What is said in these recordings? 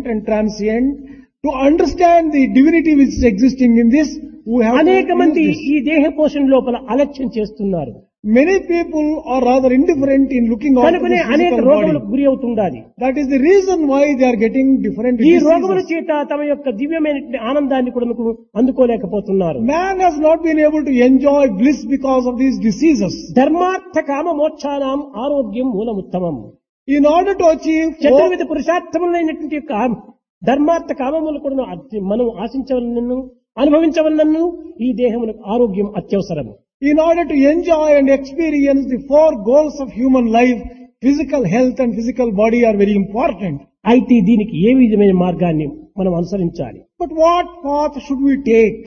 and transient. To understand the divinity which is existing in this, we have అనేక to మంది use this. ఈ దేహ పోషణ లోపల అలక్ష్యం చేస్తున్నారు. Many people are rather indifferent in looking after కనుకనే the అనేక physical రోగములకు body. గురి అవుతుండాలి. That is the reason why they are getting different ఈ రోగముల diseases. చేత తమ యొక్క దివ్యమైన ఆనందాన్ని కూడా అందుకోలేకపోతున్నారు. Man has not been able to enjoy bliss because of these diseases. ధర్మార్థ కామ మోక్షానాం ఆరోగ్యం మూలముత్తమం. In order to achieve చతుర్విధ పురుషార్థములైనటువంటి యొక్క ధర్మార్థ కామములు కూడా మనం ఆశించవలనను అనుభవించవలనను ఈ దేహములకు ఆరోగ్యం అత్యవసరం. in order to enjoy and experience the four goals of human life, physical health and physical body are very important. అయితే దీనికి ఏ విధమైన మార్గాన్ని మనం అనుసరించాలి? But what path should we take?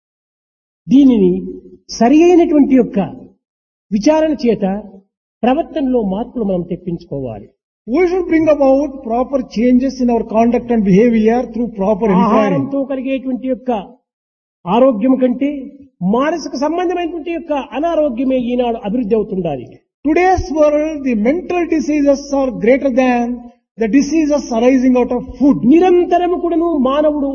దీనిని సరి అయినటువంటి యొక్క విచారణ చేత ప్రవర్తనలో మార్పులు మనం తెప్పించుకోవాలి. We should bring about proper changes in our conduct and behavior through proper inquiry. ఆహారంతో కలిగేటువంటి యొక్క ఆరోగ్యం కంటే మానసిక సంబంధమైనటువంటి యొక్క అనారోగ్యమే ఈనాడు అభివృద్ధి అవుతుండాలి. Today's world, the mental diseases are greater than the diseases arising out of food. నిరంతరము కూడాను మానవుడు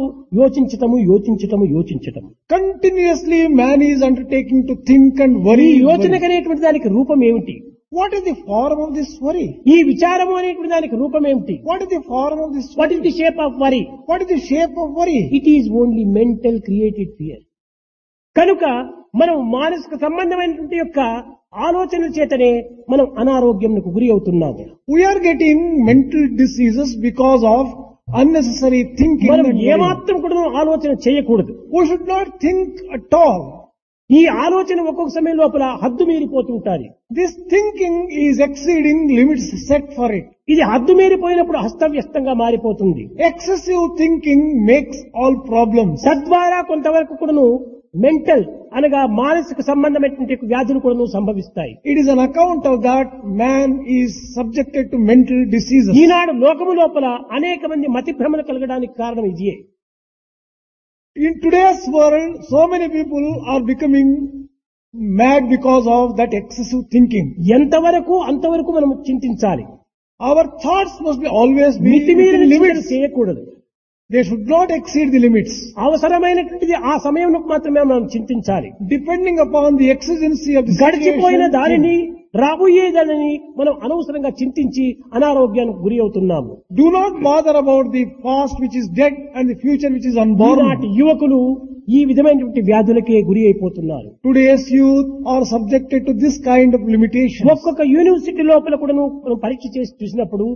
యోచించటము. Continuously man is undertaking to think and ఈ worry. యోచనకు అనేటువంటి దానికి రూపం ఏమిటి? What is the form of this worry? ఈ విచారము అనేటువంటి దానికి రూపం ఏమిటి? What is the form of this what worry? Is the shape of worry? What is the shape of worry? It is only mental created fear. కనుక మనం మానసిక సంబంధమైనటువంటి యొక్క ఆలోచనల చేతనే మనం అనారోగ్యంకు గురి అవుతున్నాము. We are getting mental diseases because of unnecessary thinking. మనం and worry. ఏమాత్రం కూడా ఆలోచన చేయకూడదు. We should not think at all. ఈ ఆలోచన ఒక్కొక్క సమయం లోపల హద్దు మీరిపోతుంటారు. This thinking is exceeding limits set for it. ఇది హద్దు మీరిపోయినప్పుడు హస్తవ్యస్తంగా మారిపోతుంది. Excessive thinking makes all problems. తద్వారా కొంతవరకు కూడాను మెంటల్ అనగా మానసిక సంబంధమైనటువంటి వ్యాధులు కూడాను సంభవిస్తాయి. It is an account of that man is subjected to mental diseases. ఈనాడు లోకము లోపల అనేక మంది మతి భ్రమలు కలగడానికి కారణం ఇదే. In today's world, so many people are becoming mad because of that excessive thinking. ఎంతవరకు అంతవరకు మనం చింతించాలి. Our thoughts must be always be మితిమీరిన within చింతన limits. చేయకూడదు. They should not exceed the limits. అవసరమైనటువంటిది ఆ సమయంలో మాత్రమే మనం చింతించాలి. Depending upon the exigency of the గడిచిపోయిన situation, దానిని రాబోయేదానిని మనం అనవసరంగా చింతించి అనారోగ్యానికి గురి అవుతున్నాము. do not bother about the past which is dead and the future which is unborn. ఈనాటి యువకులు ఈ విధమైనటువంటి వ్యాధులకే గురి అయిపోతున్నారు. Today's youth are subjected to this kind of limitations. ఒక్కొక్క యూనివర్సిటీ లోపల కూడా మనం పరీక్ష చేసి చూసినప్పుడు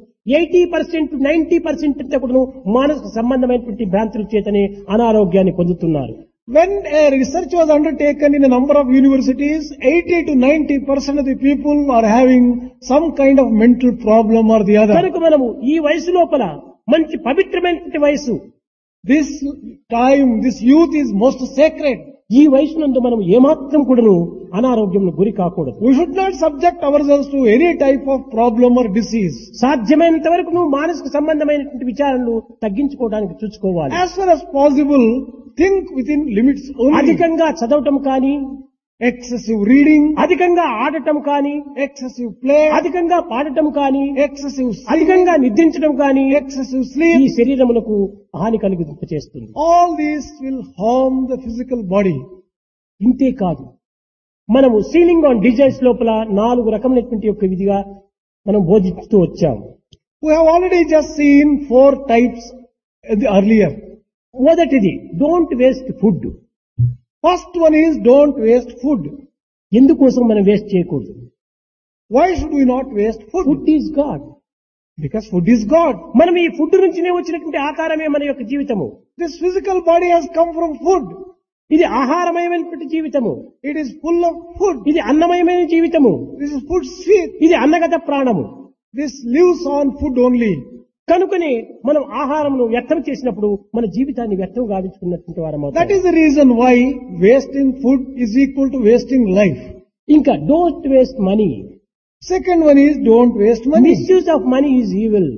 80% 90% అంతా కూడా మానసిక సంబంధమైనటువంటి భ్రాంతుల చేతనే అనారోగ్యాన్ని పొందుతున్నారు. When a research was undertaken in a number of universities, 80 to 90% of the people are having some kind of mental problem or the other. కనుక మనము ఈ వయసు లోపల మంచి పవిత్రమైనటువంటి వయసు. This time, this youth is most sacred. ఈ వయసు నందు మనం ఏమాత్రం కూడాను అనారోగ్యం గురి కాకూడదు. We should not subject ourselves to any type of problem or disease. సాధ్యమైనంత వరకు నువ్వు మానసిక సంబంధమైనటువంటి విచారణలు తగ్గించుకోవడానికి చూసుకోవాలి. As far as possible, think within limits only. అధికంగా చదవటం కానీ, Excessive reading, అధికంగా ఆడటం కానీ, excessive play, అధికంగా పాడటం కానీ, excessive sleep, అధికంగా నిద్రించడం కానీ excessive ఈ sleep, శరీరమునకు హాని కలిగింపచేస్తుంది. all these will harm the physical body. ఇంతే కాదు, మనము సీలింగ్ ఆన్ డిజైన్స్ లోపల 4 రకమైనటువంటి యొక్క విధిగా మనం బోధిస్తూ వచ్చాము. We have already just seen 4 types earlier. మొదటిది don't waste food. First one is don't waste food. ఎందుకోసం మనం వేస్ట్ చేయకూడదు? Why should we not waste food? Food is God. Because food is God. మనం ఈ ఫుడ్ నుంచినే వచ్చినటువంటి ఆకారమే మన యొక్క జీవితము. This physical body has come from food. ఇది ఆహారమయమైనటువంటి జీవితము. It is full of food. ఇది అన్నమయమైన జీవితము. This is food sweet. ఇది అన్నగత ప్రాణము. This lives on food only. కనుకనే మనం ఆహారమును వ్యర్థం చేసినప్పుడు మన జీవితాన్ని వ్యర్థం గావించుకున్నటువంటి వారము. That is the reason why wasting food is equal to wasting life. ఇంకా don't waste money. Second one is don't waste money. Misuse of money is evil.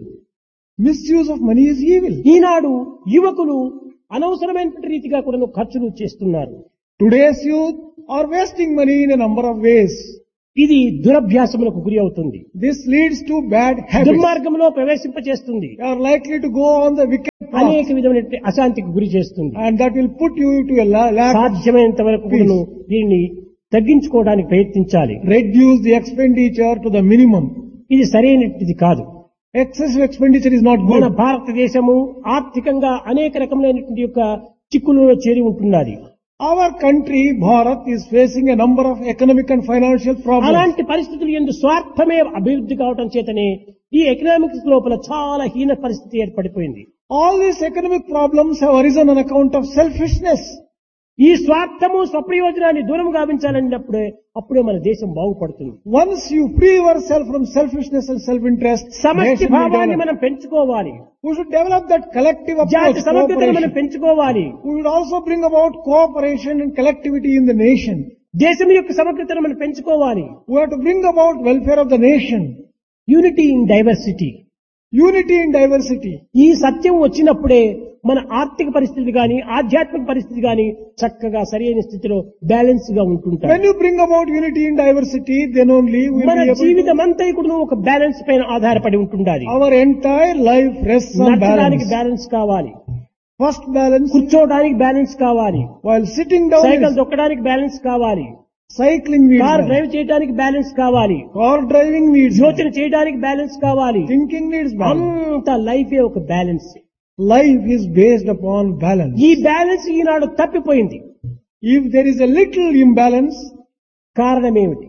Misuse of money is evil. ఈనాడు యువకులు అనవసరమైనటువంటి రీతిగా కూడా ఖర్చులు చేస్తున్నారు. Today's youth are wasting money in a number of ways. ఇది దురభ్యాసములకు గురి అవుతుంది. This leads to bad habits. దుర్మార్గంలో ప్రవేశింపచేస్తుంది. They are likely to go on the wicked అనేక విధమైన అశాంతికి గురి చేస్తుంది. and that will put you to a lack. సాధ్యమైనంత వరకు కూడాను దీన్ని తగ్గించుకోవడానికి ప్రయత్నించాలి. Reduce the expenditure to the minimum. ఇది సరైనది కాదు. Excessive expenditure is not మన good. భారతదేశము ఆర్థికంగా అనేక రకమైనటువంటి యొక్క చిక్కులలో చేరి ఉంటున్నది. Our country, Bharat, is facing a number of economic and financial problems. అలాంటి పరిస్థితులు ఎందు స్వార్థమే అభివృద్ధి కావటం చేతనే ఈ ఎకనామిక్స్ లోపల చాలా హీన పరిస్థితి ఏర్పడిపోయింది. All these economic problems have arisen on account of selfishness. ఈ స్వార్థము స్వప్రయోజనాన్ని దూరం గావించాలన్నప్పుడే అప్పుడే మన దేశం బాగుపడుతుంది. Once you free yourself from selfishness and self-interest, సమష్టి nation will భావాన్ని develop. మనం పెంచుకోవాలి. We should develop that collective జాతి approach, సమగ్రతను మనం cooperation. పెంచుకోవాలి. We would also bring about cooperation and collectivity in the nation. దేశం యొక్క సమగ్రతను మనం పెంచుకోవాలి. We have to bring about welfare of the nation. Unity in diversity. Unity in diversity. ఈ సత్యం వచ్చినప్పుడే మన ఆర్థిక పరిస్థితి గాని ఆధ్యాత్మిక పరిస్థితి గాని చక్కగా సరైన స్థితిలో బ్యాలెన్స్ గా ఉంటుంటాయి. When you bring about unity in diversity, then only we will మన be able to. జీవితం అంతా కూడా ఒక బ్యాలెన్స్ పైన ఆధారపడి ఉంటుండాలి. Our entire life rests on నడచడానికి balance. Balance కావాలి. First balance, కూర్చోవడానికి బ్యాలెన్స్ కావాలి. while sitting down, cycle is తొక్కడానికి balance కావాలి. cycling needs car balance. Drive చేయడానికి బ్యాలెన్స్ కావాలి. Car driving needs యోచన balance. చేయడానికి బ్యాలెన్స్ కావాలి. Thinking needs balance. అంత లైఫే ఒక balance. Life is based upon balance. ఈ బ్యాలెన్స్ ఈనాడు తప్పిపోయింది. If there is a little imbalance, కారణమేమిటి?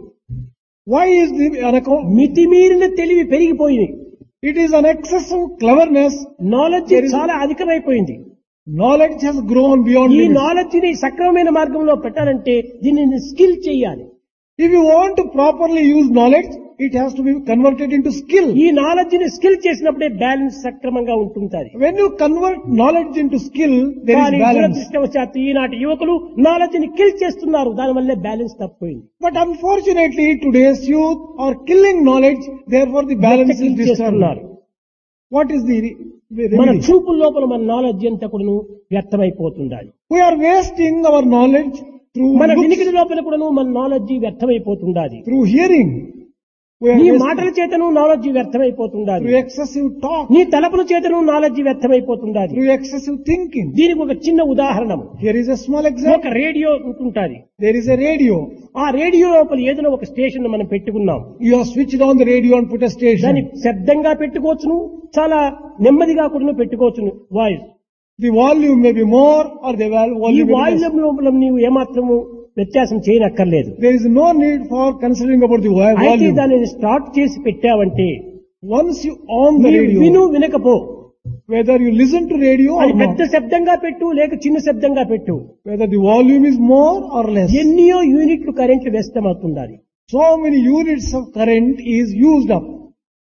why is the on account? మితిమీరిన తెలివి పెరిగిపోయింది. It is an excessive cleverness. Knowledge There is- చాలా అధికమైపోయింది. Knowledge has grown beyond ఈ limits. నాలెడ్జ్ ని సక్రమమైన మార్గంలో పెట్టాలంటే దీనిని స్కిల్ చేయాలి. If you want to properly use knowledge, it has to be converted into skill. ఈ నాలెడ్జ్ ని స్కిల్ చేసినప్పుడే బ్యాలెన్స్ సక్రమంగా ఉంటుంటుంది. When you convert knowledge into skill, there కానీ is balance. దురదృష్టవశాత్తు ఈనాటి యువకులు నాలెడ్జ్ ని కిల్ చేస్తున్నారు. దానివల్లే బ్యాలెన్స్ తప్పిపోయింది. But unfortunately, today's youth are killing knowledge, therefore the balance is kill disturbed. చేస్తున్నారు. What is the మన remedy? చూపుల లోపల మన నాలెడ్జ్ అంతా కూడా వ్యర్థమైపోతుండాలి. We are wasting our knowledge through మన looks, వినికిడి లోపల కూడా మన knowledge వ్యర్థమైపోతుండాలి. through hearing. We are నీ wasting మాటల చేతను నాలెడ్జ్ వ్యర్థమైపోతుండాలి. through excessive talk, నీ తలపుల చేతను నాలెడ్జ్ వ్యర్థమైపోతుండాలి. through excessive thinking. దీనికి ఒక చిన్న ఉదాహరణము. Here is a small ఒక example. Radio ఉంటుంటాది. There is a radio. ఆ రేడియో లోపల ఏదైనా ఒక స్టేషన్ మనం పెట్టుకున్నాం. You have switched on the radio and put a దాన్ని station. శబ్దంగా పెట్టుకోవచ్చును, చాలా నెమ్మదిగా కూడా పెట్టుకోవచ్చును voice. The volume may be more or the ఈ volume may be less. Voice లోపల నీవు ఏమాత్రము వ్యత్యాసం చేయనక్కర్లేదు. There is no need for considering about the అయితే volume. దానిని స్టార్ట్ చేసి పెట్టావంటే Once you on the నీవు విను radio, వినకపో, whether you listen to radio or అది పెద్ద not, శబ్దంగా పెట్టు లేక చిన్న శబ్దంగా పెట్టు, whether the volume is more or less, ఎన్నో యూనిట్లు కరెంట్లు వ్యస్తమవుతుండాలి. so many units of current is used up.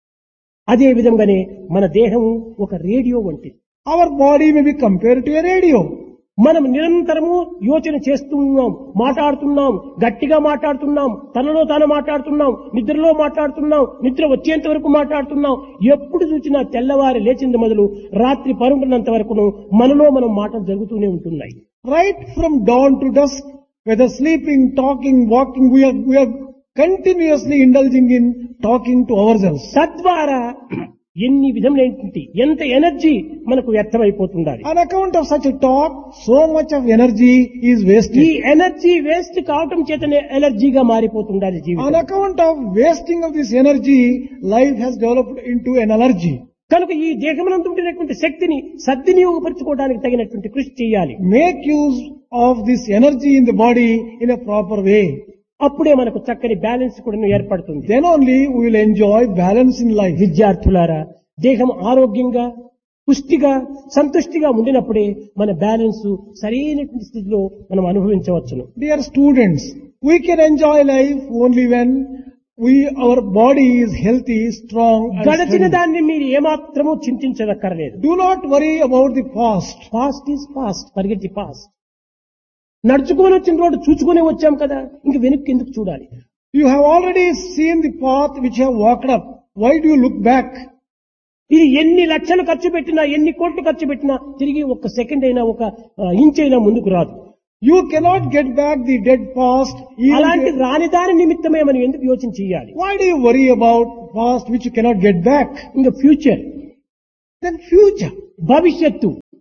అదే విధంగానే మన దేహం ఒక రేడియో వంటిది. Our body may be compared to a radio. మనం నిరంతరము యోచన చేస్తున్నాం, మాట్లాడుతున్నాం, గట్టిగా మాట్లాడుతున్నాం, తనలో తాను మాట్లాడుతున్నాం, నిద్రలో మాట్లాడుతున్నాం, నిద్ర వచ్చేంత వరకు మాట్లాడుతున్నాం. ఎప్పుడు చూసినా తెల్లవారి లేచింది మొదలు రాత్రి పరుంటున్నంత వరకును మనలో మనం మాటలు జరుగుతూనే ఉంటున్నాయి. Right from dawn to dusk, whether sleeping, talking, walking, we are continuously indulging in talking to ourselves. తద్వారా ఎన్ని విధములైనటువంటి ఎంత ఎనర్జీ మనకు వ్యర్థమైపోతుండాలి. On account of such a talk, so much of energy is ఈ wasted. ఎనర్జీ వేస్ట్ కావటం చేతనే ఎలర్జీగా మారిపోతుండాలి On జీవితం. account of wasting of this energy, life has developed into an allergy. కనుక ఈ దేహమునందు ఉంటున్నటువంటి శక్తిని సద్వినియోగపరచుకోవడానికి తగినటువంటి కృషి చేయాలి. Make use of this energy in the body in a proper way. అప్పుడే మనకు చక్కని బ్యాలెన్స్ కూడా ఏర్పడుతుంది. Then only we will enjoy balance in life. విద్యార్థులారా, దేహం ఆరోగ్యంగా పుష్టిగా సంతుష్టిగా ఉండినప్పుడే మన బ్యాలెన్స్ సరైనటువంటి స్థితిలో మనం అనుభవించవచ్చును. Dear students, we can enjoy life only when our body is healthy, strong and గడచిన steady. దాన్ని మీరు ఏమాత్రము చింతించనక్కర్లేదు. Do not worry about the past. Past is past, forget the past. నడుచుకొని వచ్చిన రోడ్డు చూసుకునే వచ్చాం కదా, ఇంక వెనక్కి ఎందుకు చూడాలి? You have already seen the path which you have walked up. Why do you look back? ఇది ఎన్ని లక్షలు ఖర్చు పెట్టినా ఎన్ని కోట్లు ఖర్చు పెట్టినా తిరిగి ఒక సెకండ్ అయినా ఒక ఇంచ్ అయినా ముందుకు రాదు. You cannot get back the dead past. అలాంటి రాని దాని నిమిత్తమే మనం ఎందుకు యోచన చేయాలి? Why do you worry about past which you cannot get back? ఇంకా ఫ్యూచర్, Then future. భవిష్యత్తు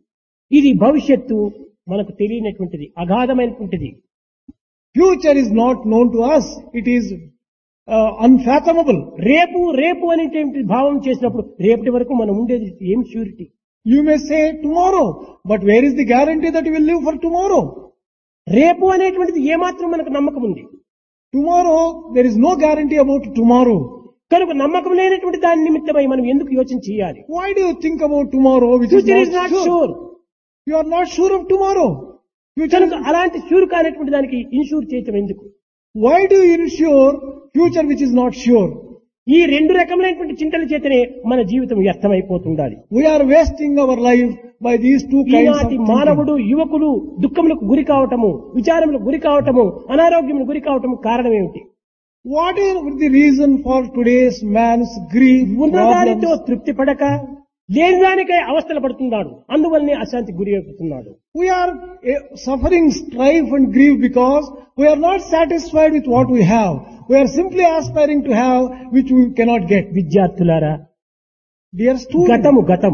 ఇది భవిష్యత్తు మనకు తెలియనటువంటిది, అగాధమైనటువంటిది. Future is not known to us. It is unfathomable. రేపు రేపు అనేటువంటి భావం చేసినప్పుడు రేపటి వరకు మనం ఉండేది ఏం surety? You may say tomorrow, but where is the guarantee that you will live for tomorrow? రేపు అనేటువంటిది ఏమాత్రం మనకు నమ్మకం ఉంది. Tomorrow, there is no guarantee about tomorrow. కనుక నమ్మకం లేనటువంటి దాని నిమిత్తమై మనం ఎందుకు యోచన చేయాలి? Why do you think about tomorrow which is future is not not sure? Sure. You are not sure of tomorrow. Future కనుక is, అలాంటి షూర్ కానటువంటి దానికి ఇన్షూర్ చేయటం ఎందుకు? why do you insure future which is not sure? ఈ రెండు రకములైనటువంటి చింతల చేతనే మన జీవితం వ్యర్థమైపోతుండాలి. We are wasting our life by these two kinds of ఈనాటి thinking. మానవుడు యువకులు దుఃఖములకు గురి కావటము, విచారములకు గురి కావటము, అనారోగ్యములకు గురి కావటము కారణం ఏమిటి? What is the reason for today's man's grief, ఉన్నదానితో problems? తృప్తి పడక లేని దానికై అవస్థలు పడుతున్నాడు. అందువల్లనే అశాంతికి గురి అవుతున్నాడు. We are suffering strife and grief because we are not satisfied with what we have. We are simply aspiring to have which we cannot get. విద్యార్థులారా, Dear students, గతము గతము,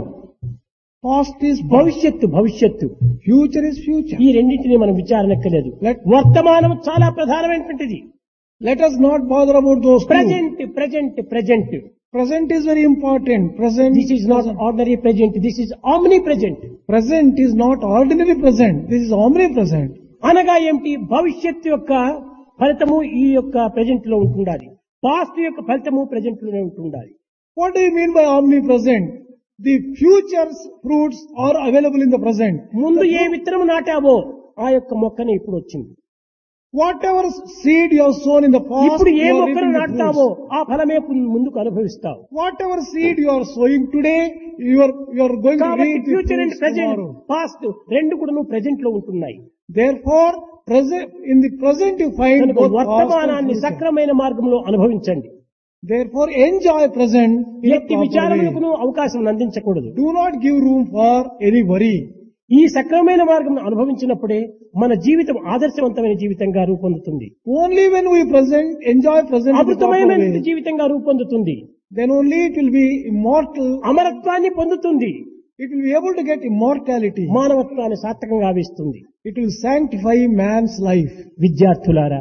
past is past, భవిష్యత్తు భవిష్యత్తు, future is future. ఈ రెండింటినీ మనం విచారణక్కలేదు. వర్తమానం చాలా ప్రధానమైనటువంటిది. Let us not bother about those two. Present present present. Present is very important. Present. This is not ordinary present, this is omni present. Present is not ordinary present. This is omnipresent. అనగా ఏమిటి? భవిష్యత్తు యొక్క ఫలితము ఈ యొక్క present లో ఉంటుండాలి, past యొక్క ఫలితము ప్రజెంట్ లోనే ఉంటుండాలి. What do you mean by omnipresent? The future's fruits are available in the present. ముందు ఏ విత్తనం నాటావో ఆ యొక్క మొక్కనే ఇప్పుడు వచ్చింది. Whatever seed you have sown in the past, ఇప్పుడు ఏ you are మొక్కను reaping the నాటుతావో fruits. ఆ ఫలమే ముందుకు అనుభవిస్తావు. Whatever seed you are sowing today, you are going to కాబట్టి reap the future and fruits present, tomorrow. Past రెండు కూడా నువ్వు present లో ఉంటున్నాయి. Therefore, in the present you find కనుక both past and వర్తమానాన్ని future. సక్రమైన మార్గంలో అనుభవించండి. Therefore, enjoy present in a ఎట్టి proper విచారములకు way. అవకాశం అందించకూడదు. Do not give room for any worry. ఈ సక్రమైన మార్గం అనుభవించినప్పుడే మన జీవితం ఆదర్శవంతమైన జీవితంగా రూపొందుతుంది, Only when we enjoy present in the proper అమృతమైన way, జీవితంగా రూపొందుతుంది, then only it will be immortal. అమరత్వాన్ని పొందుతుంది, It will be able to get immortality. మానవత్వాన్ని సార్థకంగా ఆవిస్తుంది. It will sanctify man's life. విద్యార్థులారా,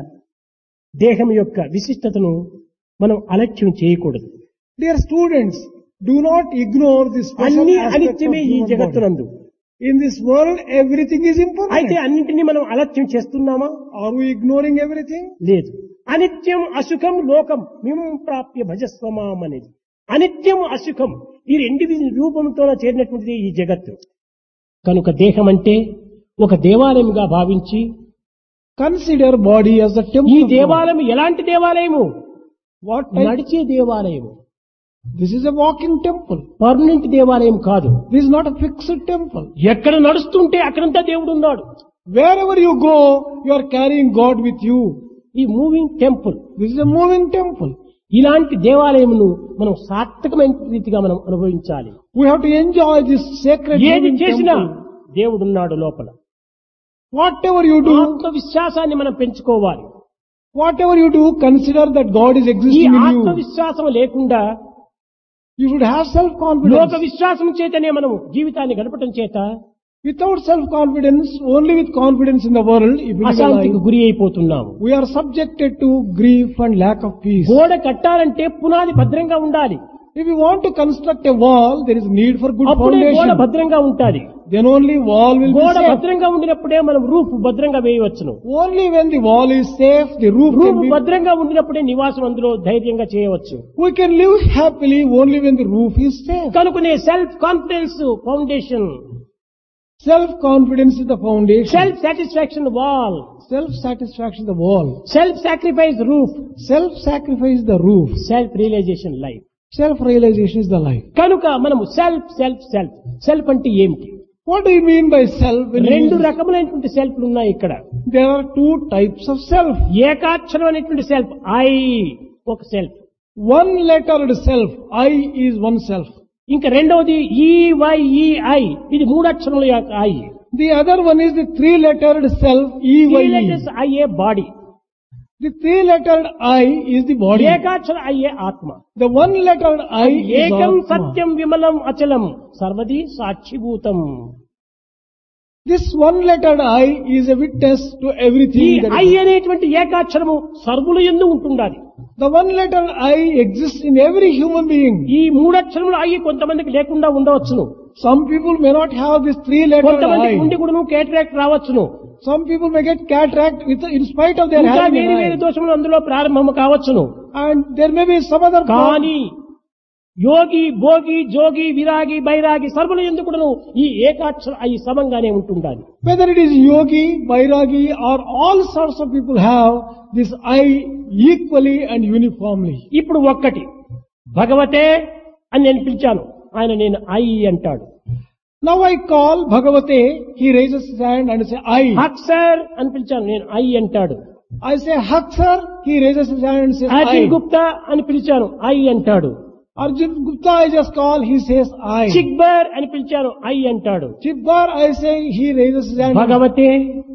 దేహం యొక్క విశిష్టతను మనం అలక్ష్యం చేయకూడదు. Dear students, do not ignore this special అన్ని aspect of అనిత్యమే ఈ human body. జగత్తునందు. In this world, everything is అయితే impermanent. అన్నింటినీ మనం అలక్ష్యం చేస్తున్నామా? Are we ignoring everything? లేదు. అనిత్యం అసుఖం లోకం మిమం ప్రాప్య భజస్వమాం అనేది. అనిత్యం అసుఖం ఈ రెండు రూపంతో చేరినటువంటిది ఈ జగత్తు. కనుక దేహం అంటే ఒక దేవాలయంగా భావించి, Consider body as a ఈ temple of God. దేవాలయం ఎలాంటి దేవాలయము? What type? నడిచే దేవాలయము, This is a walking temple. Permanent దేవాలయం కాదు. This is not a fixed temple. ఎక్కడ నడుస్తుంటే అక్కడంతా దేవుడు ఉన్నాడు. Wherever you go, you are carrying God with you. ఈ moving temple, This is a moving temple. ఇలాంటి దేవాలయమును మనం సార్థకమైన రీతిగా మనం అనుభవించాలి. We have to enjoy this sacred ఏది moving చేసినా temple. దేవుడున్నాడు లోపల. Whatever you do, ఆత్మవిశ్వాసాన్ని మనం పెంచుకోవాలి. whatever you do, consider that God is ఈ existing in you. ఆత్మవిశ్వాసం లేకుండా You should have లోక self-confidence. విశ్వాసం చేతనే మనము జీవితాన్ని గడపటం చేత Without self-confidence, only with confidence in the world, if we live అశాంతికి alive, గురి అయిపోతున్నాము. we are subjected to grief and lack of peace. గోడ కట్టాలంటే పునాది భద్రంగా ఉండాలి. If you want to construct a wall, there is need for good అప్పుడే గోడ foundation. భద్రంగా ఉంటాది. Then only wall will be గోడ safe. భద్రంగా ఉండినప్పుడే మనం రూఫ్ భద్రంగా వేయవచ్చును. Only when the wall is safe, the roof roof can be. భద్రంగా ఉండినప్పుడే నివాసం అందులో ధైర్యంగా చేయవచ్చు. We can live happily only when the roof is safe. కనుకనే self confidence foundation, Self-confidence is the foundation. Self satisfaction wall, Self-satisfaction is the wall. Self sacrifice roof, Self-sacrifice is the roof. Self realisation life. Self-realization is the life. కనుక మనము self self self self అంటే ఏమిటి? What do you mean by self? When you రెండు use- రకములైనటువంటి సెల్ఫ్లు ఉన్నాయి ఇక్కడ. There are two types of self. ఏకాక్షరం అనేటువంటి self I ఒక self, One lettered self, I is one self. ఇంకా రెండవది ఈవైఈఐ, ఇది మూడక్షరముల యొక్క I. The other one is the three-lettered self, EYE. IA body, The three-lettered I is the body. ఏకాక్షర IA ఆత్మ. The one-lettered I is ఏకం Atma. Satyam విమలం అచలం సర్వది సాక్షిభూతం. This one-lettered I is a witness to ఈ everything that I is. అనేటువంటి ఏకాక్షరము సర్వులు యందు ఉంటుండాలి. The one-lettered I exists in every human being. ఈ మూడక్షరములు I కొంతమందికి లేకుండా ఉండవచ్చును. Some people may not have this three-lettered కొంతమందికి ఉండి I. కూడా cataract రావచ్చును. Some people may get cataract in spite of their ఇంకా having వేరే an వేరే eye. దోషములు అందులో ప్రారంభము కావచ్చును. And there may be some other problem. కానీ యోగి భోగి జోగి విరాగి బైరాగి సర్వులు ఎందుకును ఈ ఏకాక్షర ఐ సమంగానే ఉంటుండాలి. Whether it is yogi, bairagi or all sorts of people have this I equally and uniformly. ఇప్పుడు ఒక్కటి భగవతే అని నేను పిలిచాను, ఆయన నేను ఐ అంటాడు. Now I call Bhagavate, he raises his hand and say I. Haq sir అని పిలిచాను, నేను ఐ అంటాడు. I say Hak sir, he raises his hand and says Arjun I. Gupta అని పిలిచాను, ఐ అంటాడు. Arjun Gupta I just call, he says I. చిక్బర్ అని పిలిచాను, I అంటాడు. Chibbar I say, he raises his hand. భగవతే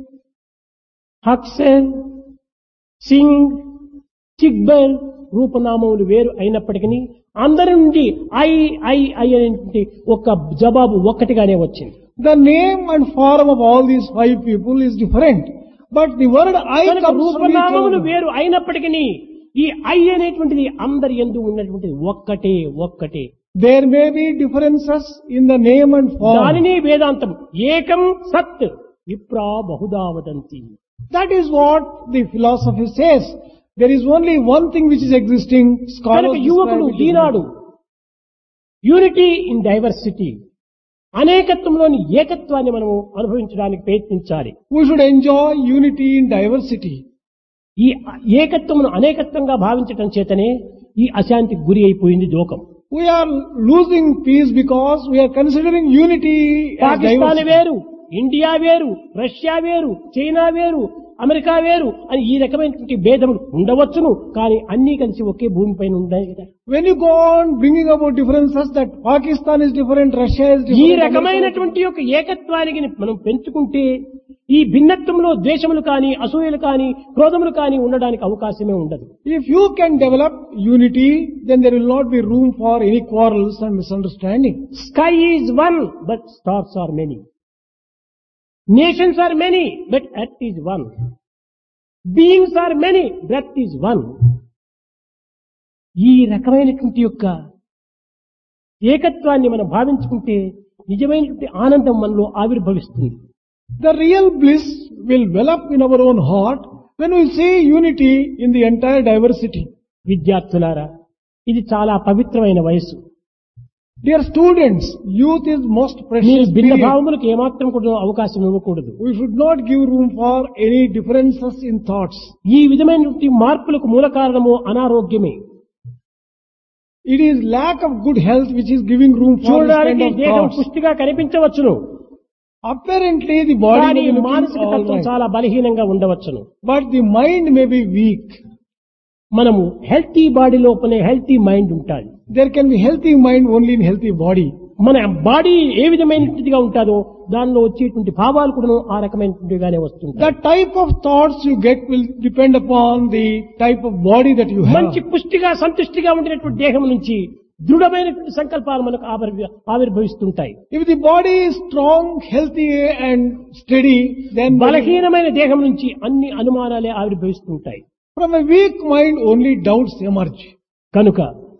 హక్సెన్ సింగ్ చిక్బర్ రూపనామములు వేరు అయినప్పటికీ అందరి నుండి ఐ ఐ ఐ అనేటువంటి ఒక జవాబు ఒక్కటిగానే వచ్చింది. The name and form of all these five people is different. But the word I కనుక comes from each రూపనామములు one. వేరు అయినప్పటికీ ఈ ఐ అనేటువంటిది అందరి యందు ఉన్నటువంటిది ఒక్కటే ఒక్కటే. There may be differences in the name and form. దానిని వేదాంతం ఏకం సత్ విప్రా Bahuda వదంతి. That is what the philosophy says. There is only one thing which is existing. Scholars కనుక యువకుడు describe it Eenadu unity in diversity అనేకత్వంలోని ఏకత్వాన్ని మనము అనుభవించడానికి ప్రయత్నించాలి. We should enjoy unity in diversity. ఈ ఏకత్వమును అనేకత్వంగా భావించటం చేతనే ఈ అశాంతికి గురి అయిపోయింది లోకం. We are losing peace because we are considering unity as Pakistan diversity. వేరు, ఇండియా వేరు, రష్యా వేరు, చైనా వేరు, అమెరికా వేరు అని ఈ రకమైనటువంటి భేదములు ఉండవచ్చును. కానీ అన్ని కలిసి ఒకే భూమిపైన ఉన్నాయి కదా. When you go on bringing about differences that Pakistan is different, Russia is ఈ different. రకమైనటువంటి యొక్క ఏకత్వానికి మనం పెంచుకుంటే ఈ భిన్నత్వంలో ద్వేషములు కానీ అసూయలు కానీ క్రోధములు కానీ ఉండడానికి అవకాశమే ఉండదు. If you can develop unity, then there will not be room for any quarrels and misunderstanding. Sky is one, but stars are many. Nations are many, but earth is one. Beings are many, breath is one. ఈ రకమైనటువంటి యొక్క ఏకత్వాన్ని మనం భావించుకుంటే నిజమైనటువంటి ఆనందం మనలో ఆవిర్భవిస్తుంది. The real bliss will well up in our own heart when we see unity in the entire diversity. విద్యార్థులారా, ఇది చాలా పవిత్రమైన వయసు. Dear students, youth is most మీరు precious భిన్న period. భావములకు ఏమాత్రం కూడా అవకాశం ఇవ్వకూడదు. We should not give room for any differences in thoughts. ఈ విధమైనటువంటి మార్పులకు మూల కారణము అనారోగ్యమే. It is lack of good health which is giving room for this kind చూడడానికి of దేహం thoughts. పుష్టిగా కనిపించవచ్చును, Apparently the body కానీ may be looking మానసిక all తత్వం right, చాలా బలహీనంగా ఉండవచ్చును. but the mind may be weak. మనము హెల్తీ బాడీ లోపలే హెల్తీ మైండ్ ఉంటాయి. There can be healthy mind only in healthy body. మన బాడీ ఏ విధమైనటువంటిదిగా ఉంటుందో దానిలో వచ్చేటువంటి భావాలు కూడా ఆ రకమైనటువంటిగానే వస్తుంటాయి. The type of thoughts you get will depend upon the type of body that you have. మంచి పుష్టిగా సంతుష్టిగా ఉండినటువంటి దేహం నుంచి దృఢమైనటువంటి సంకల్పాలు మనకు ఆవిర్భవిస్తుంటాయి. If the body is strong, healthy and steady, then బలహీనమైన దేహం నుంచి అన్ని అనుమానాలే ఆవిర్భవిస్తుంటాయి. from a weak mind only doubts emerge. కనుక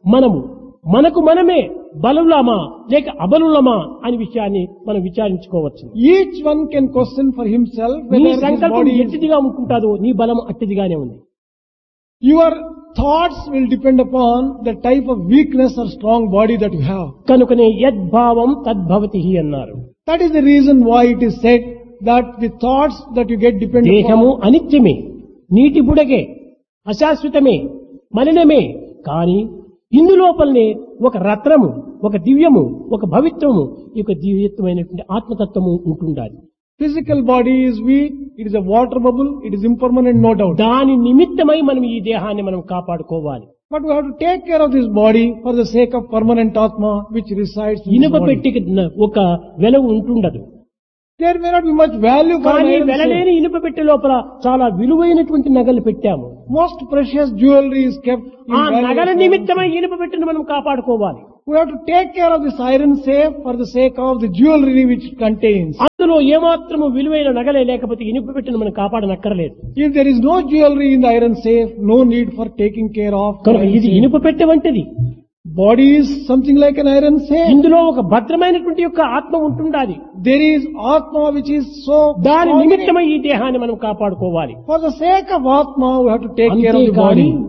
మనకు మనమే బలులమా లేక అబలులమా అనే విషయాన్ని మనం విచారించుకోవచ్చు. Each one can question for himself నీ whether his సంకల్పం body is... ఎట్టిదిగా ఉంటుందో నీ బలం అట్టిదిగానే ఉంది. Your thoughts will depend upon the type of weakness or strong body that you have. కనుకనే యద్భావం తద్భవతి అన్నారు. That is the reason why it is said that the thoughts that you get depend దేహము upon. అనిత్యమే, నీటి బుడగే, అశాశ్వతమే, మలినమే. కానీ ఇందులోపలనే ఒక రత్నము, ఒక దివ్యము, ఒక భవిత్వము, ఈ యొక్క దివ్యత్వమైనటువంటి ఆత్మతత్వము ఉంటుండాలి. Physical body is weak, it is a water bubble, it is impermanent, no doubt. దాని నిమిత్తమై మనం ఈ దేహాన్ని మనం కాపాడుకోవాలి. But we have to take care of this body for the sake of permanent Atma which resides in this ఇనుప body. పెట్టికి ఒక వెలవు ఉంటుండదు. There may not be much value for an కానీ iron వెలలేని safe. ఇనుప పెట్టె లోపల చాలా విలువైనటువంటి నగలు పెట్టాము. Most precious jewelry is kept in ఆ valuable నగల stones. నిమిత్తమై ఇనుప పెట్టెను మనం కాపాడుకోవాలి. We have to take care of this iron safe for the sake of the jewelry which it contains. అందులో ఏమాత్రము విలువైన నగలే లేకపోతే ఇనుప పెట్టిన మనం కాపాడనక్కర్లేదు. If there is no jewelry in the iron safe, no need for taking care of. కనుక ఇది ఇనుప పెట్టె వంటిది. Body is something like an iron safe. ఇందులో ఒక భద్రమైనటువంటి యొక్క ఆత్మ ఉంటుండాలి. There is Atma which is so దాని strong in it. నిమిత్తమై ఈ దేహాన్ని మనం కాపాడుకోవాలి. For the sake of Atma, we have to take care of the అంతేకాని body.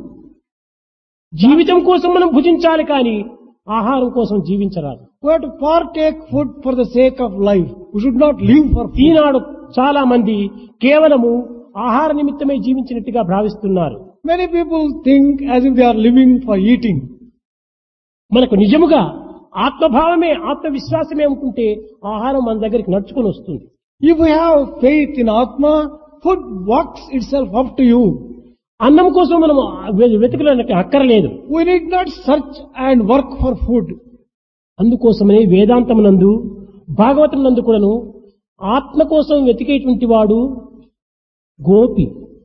జీవితం కోసం మనం భుజించాలి కానీ ఆహారం కోసం జీవించరాదు. We have to partake food for the sake of life. We should not live for food. ఈనాడు చాలా మంది కేవలము ఆహార నిమిత్తమే జీవించినట్టుగా భావిస్తున్నారు. Many people think as if they are living for eating. మనకు నిజముగా ఆత్మభావమే ఆత్మవిశ్వాసమే అనుకుంటే ఆహారం మన దగ్గరికి నడుచుకొని వస్తుంది. If we have faith in Atma, food walks itself up to you. అన్నం కోసం మనం వెతుకులకు అక్కర్లేదు. We need not search and work for food. అందుకోసమనే వేదాంతమునందు భాగవతమునందు కూడాను ఆత్మ కోసం వెతికేటువంటి వాడు గోపి,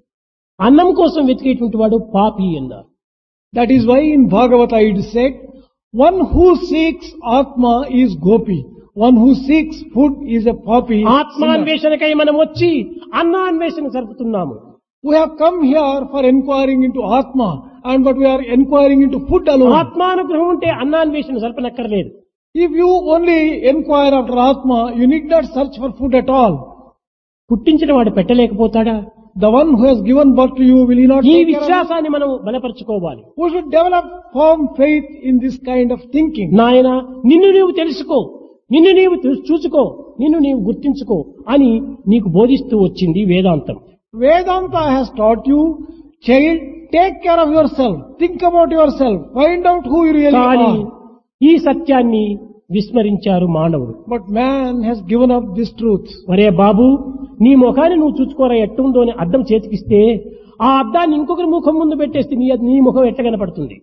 అన్నం కోసం వెతికేటువంటి వాడు పాపి అన్నారు. That is why in Bhagavata it is said, one who seeks Atma is Gopi. One who seeks food is a papi. ఆత్మాన్వేషణకై మనం వచ్చి అన్నాన్వేషణ జరుపుతున్నాము. We have come here for inquiring into Atma, and but we are inquiring into food alone. ఆత్మానుగ్రహం ఉంటే అన్నాన్వేషణ జరపనక్కర్లేదు. If you only inquire after Atma, you need not search for food at all. పుట్టించిన వాడు పెట్టలేకపోతాడా? The one who has given birth to you, will he not ఈ take care of you? విశ్వాసాన్ని మనం బలపరచుకోవాలి. We should develop firm faith in this kind of thinking. నాయన నిన్ను నీవు తెలుసుకో, నిన్ను నీవు చూసుకో, నిన్ను నీవు గుర్తించుకో అని నీకు బోధిస్తూ వచ్చింది వేదాంతం. Vedanta has taught you, child, take care of yourself, think about yourself, find out who you really కానీ are. ఈ సత్యాన్ని విస్మరించారు మానవుడు. But man has given up this truth. ఒరే బాబు, నీ ముఖాన్ని నువ్వు చూసుకోరా ఎట్టుందో అని అద్దం చేతికిస్తే ఆ అద్దాన్ని ఇంకొకరి ముఖం ముందు పెట్టేస్తే నీ ముఖం ఎట్ట కనపడుతుంది?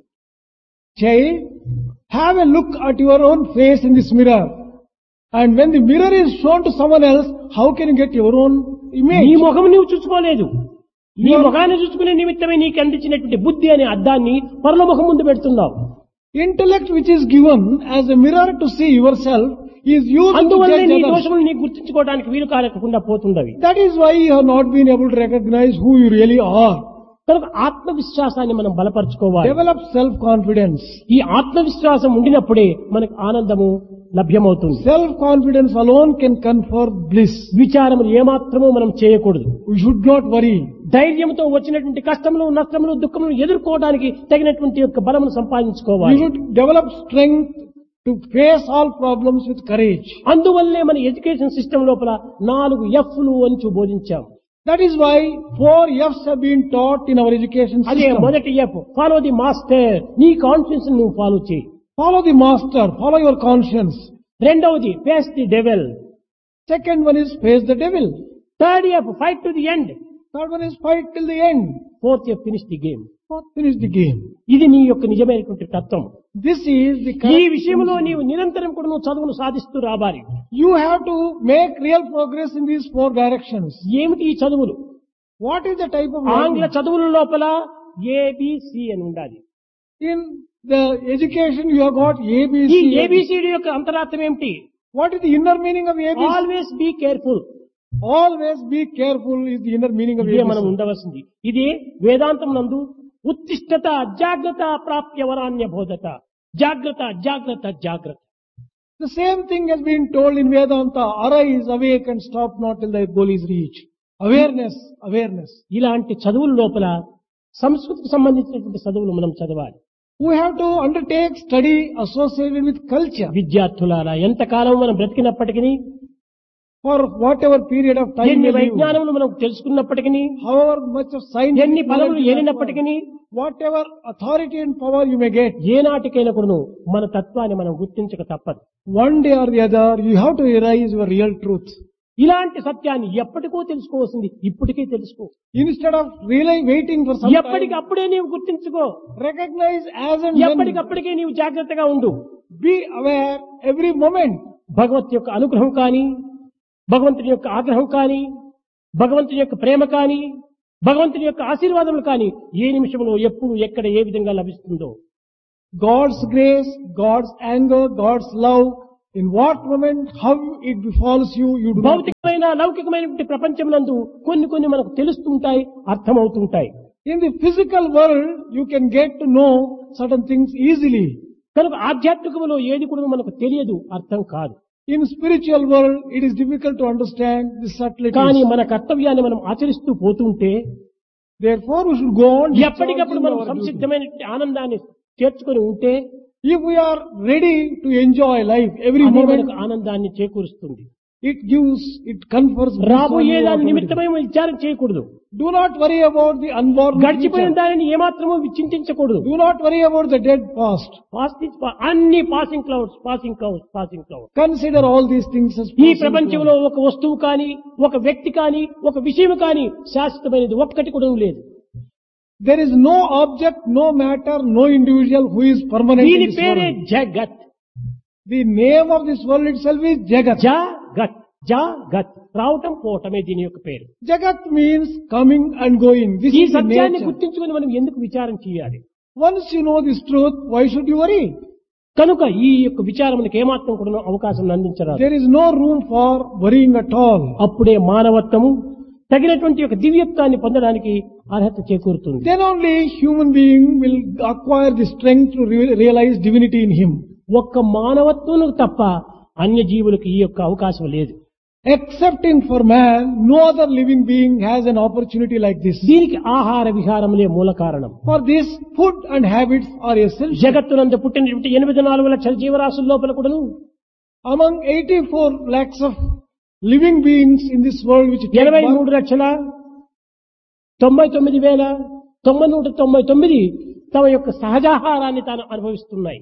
Child, have a look at your own face in this mirror. And when the mirror is shown to someone else, how can you get your own image? నీ ముఖం నువ్వు చూసుకోలేదు. నీ ముఖాన్ని చూసుకునే నిమిత్తమే నీకు అందించినటువంటి బుద్ధి అనే అద్దాన్ని పరుల ముఖం ముందు పెడుతున్నావు. Intellect which is given as a mirror to see yourself is used to అందువల్ల judge నీ others. దోషములు నీకు గుర్తించుకోవడానికి వీలు కాలేకుండా పోతుండవి. That is why you have not been able to recognize who you really are. కనుక ఆత్మవిశ్వాసాన్ని మనం బలపరచుకోవాలి. Develop self-confidence. ఈ ఆత్మవిశ్వాసం ఉండినప్పుడే మనకు ఆనందము లభ్యమవుతుంది. Self-confidence alone can confer bliss. విచారములు ఏమాత్రమూ మనం చేయకూడదు. We should not worry. ధైర్యంతో వచ్చినటువంటి కష్టములు, నష్టములు, దుఃఖములు ఎదుర్కోవడానికి తగినటువంటి యొక్క బలమును You సంపాదించుకోవాలి. should develop strength to face all problems with courage. అందువల్లే మన ఎడ్యుకేషన్ సిస్టమ్ లోపల 4 F'లు అని బోధించాం. That is why 4 F's have been taught in our education అదే system. మొదటి ఎఫ్, ఫాలో ది మాస్టర్. నీ కాన్ఫిడెన్స్ నువ్వు ఫాలో చేయి. Follow the master, follow your conscience. రెండవది face the devil. Second one is face the devil. Third F, fight to the end. Third one is fight till the end. Fourth F, finish the game. Fourth, finish the game. ఇది నీ యొక్క నిజమైనటువంటి తత్వం. This is the ఈ correct విషయంలో principle. నీవు నిరంతరం కూడా నువ్వు చదువును సాధిస్తూ రావాలి. You have to make real progress in these 4 directions. ఏమిటి ఈ చదువులు? What is the type of ఆంగ్ల learning? చదువుల లోపల ఏబిసి అని ఉండాలి. In the education you have got ఈ ABC. ఏబిసిడి యొక్క అంతరార్థం ఏమిటి? What is the inner meaning of ABC? Always be careful. Always be careful is the inner meaning of ఇదే మనం ABC. ఉండవలసింది. ఇది వేదాంతం నందు ఉత్తిష్టత జాగ్రత్త ప్రాప్య వరాన్య బోధత. జాగ్రత్త జాగ్రత్త జాగ్రత్త. The same thing has been told in Vedanta. Arise, awake and stop not till thy goal is reached. Awareness, awareness. ఇలాంటి చదువుల లోపల సంస్కృతికి సంబంధించినటువంటి చదువులు మనం చదవాలి. We have to undertake study associated with culture. విద్యార్థులారా, ఎంతకాలం మనం బ్రతికినప్పటికీ, For whatever period of time ఎన్ని we live, వైజ్ఞానములు మనం తెలుసుకున్నప్పటికీ, however much of science, ఎన్ని పదవులు ఏలినప్పటికీ, whatever authority and power you may get, ఏనాటికైనా కూడాను మన తత్వాన్ని మనం గుర్తించక తప్పదు. one day or the other you have to realize your real truth. ఇలాంటి సత్యాన్ని ఎప్పటికో తెలుసుకోవాల్సింది ఇప్పటికే తెలుసుకో. Instead of really waiting for some time, ఎప్పటికప్పుడే నీవు గుర్తించుకో. recognize as and when. ఎప్పటికప్పటికే నీవు జాగ్రత్తగా ఉండు. Be aware every moment. భగవత్ యొక్క అనుగ్రహం కానీ, భగవంతుని యొక్క ఆగ్రహం కానీ, భగవంతుని యొక్క ప్రేమ కానీ, భగవంతుని యొక్క ఆశీర్వాదములు కానీ ఏ నిమిషంలో ఎప్పుడు ఎక్కడ ఏ విధంగా లభిస్తుందో God's grace, God's anger, God's love, in what moment, how it befalls you, you do not. భౌతికమైన లౌకికమైనటువంటి ప్రపంచమునందు కొన్ని మనకు తెలుస్తుంటాయి, అర్థమవుతుంటాయి. In the physical world, you can get to know certain things easily. కనుక ఆధ్యాత్మికములో ఏది కూడా మనకు తెలియదు, అర్థం కాదు. In spiritual world, it is difficult to understand the subtleties. కానీ మన కర్తవ్యాన్ని మనం ఆచరిస్తూ పోతుంటే Therefore, we should go on. ఎప్పటికప్పుడు మనం discharging our duty. సంసిద్ధమైన ఆనందాన్ని చేర్చుకొని ఉంటే If we are ready to enjoy life every అది moment, మనకు ఆనందాన్ని చేకూరుస్తుంది. it confers bliss on రాబోయే you దాని automatically. నిమిత్తమై విచారం చేయకూడదు. Do not worry about the unborn గడిచిపోయిన future. దానిని ఏమాత్రమూ చింతించకూడదు. Do not worry about the dead past. అన్ని passing clouds, passing clouds, passing clouds. Consider all these things as ఈ passing ప్రపంచంలో clouds. ఒక వస్తువు కానీ, ఒక వ్యక్తి కానీ, ఒక విషయం కానీ శాశ్వతమైనది ఒక్కటి కూడా లేదు. There is no object, no matter, no individual who is permanent దీని in this పేరే world. జగత్. The name of this world itself is Jagat. జగత్, జగత్ రావటం పోవటమే దీని యొక్క పేరు. Jagat means coming and going. This ఈ is the సత్యాన్ని nature. గుర్తించుకొని మనం ఎందుకు విచారం చేయాలి? Once you know this truth, why should you worry? కనుక ఈ యొక్క విచారములకు ఏమాత్రం కూడా అవకాశం అందించరాదు. There is no room for worrying at all. అప్పుడే మానవత్వము తగినటువంటి ఒక దివ్యత్వాన్ని పొందడానికి అర్హత చేకూరుతుంది. Then only human being will acquire the strength to realize divinity in him. ఒక్క మానవత్వం తప్ప అన్య జీవులకు ఈ యొక్క అవకాశం లేదు. Excepting for man, no other living being has an opportunity like this. దీనికి ఆహార విహారములే మూల కారణం. For this, food and habits are essential. జగత్తునందు పుట్టినటువంటి 84 లక్షల జీవరాశుల లోపల కూడాను Among 84 lakhs of living beings in this world which take birth, 83,99,999 తమ యొక్క సహజాహారాన్ని తాను అనుభవిస్తున్నాయి.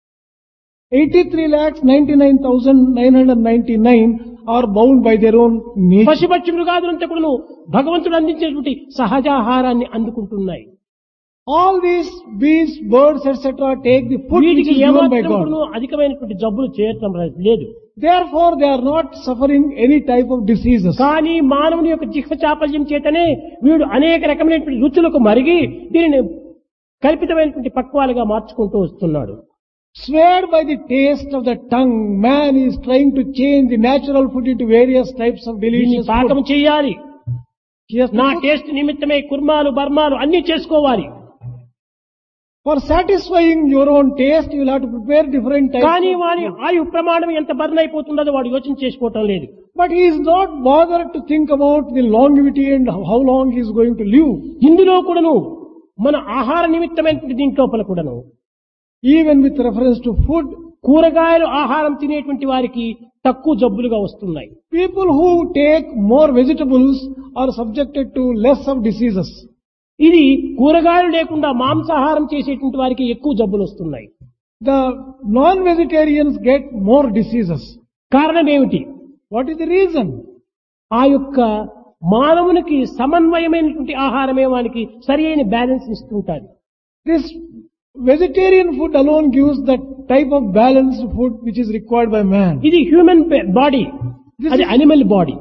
83,99,999 are bound by their own nature. పశుపక్షి మృగాదులంతా కూడాను భగవంతుడు అందించేటువంటి సహజాహారాన్ని అందుకుంటున్నాయి. All these beasts, birds, etc. take the food which వీటికి is given by ఏమాత్రం God. కూడాను అధికమైనటువంటి జబ్బులు చేయటం లేదు. Therefore, they are not suffering any type of diseases. కానీ మానవుని యొక్క జిహ్వ చాపల్యం చేతనే వీడు అనేక రకమైనటువంటి రుచులకు మరిగి దీనిని కల్పితమైనటువంటి పక్వాలుగా మార్చుకుంటూ వస్తున్నాడు. Swayed by the taste of the tongue, man is trying to change the natural food into various types of దీన్ని delicious పాకం food. చేయాలి. He has to నా cook. టేస్ట్ నిమిత్తమే కుర్మాలు బర్మాలు అన్ని చేసుకోవాలి. For satisfying your own taste, you will have to prepare different types. కానీ వాని ఆయు ప్రమాణం ఎంత బర్న్ అయిపోతుందో వాడు యోచన చేసుకోవటం లేదు. But he is not bothered to think about the longevity and how long he is going to live. ఇందులో కూడాను మన ఆహార నిమిత్తమైనటువంటి దీంట్లోపల కూడాను Even with reference to food, కూరగాయలు ఆహారం తినేటువంటి వారికి తక్కువ జబ్బులుగా వస్తున్నాయి. people who take more vegetables are subjected to less of diseases. ఇది కూరగాయలు లేకుండా మాంసాహారం చేసేటువంటి వారికి ఎక్కువ జబ్బులు వస్తున్నాయి. The non-vegetarians get more diseases. కారణం ఏమిటి? What is the reason? ఆ యొక్క మానవునికి సమన్వయమైనటువంటి ఆహారమే వానికి సరి అయిన బ్యాలెన్స్ ఇస్తుంటారు. This vegetarian food alone gives that type of balanced food which is required by man. ఇది హ్యూమన్ బాడీ, అది animal body.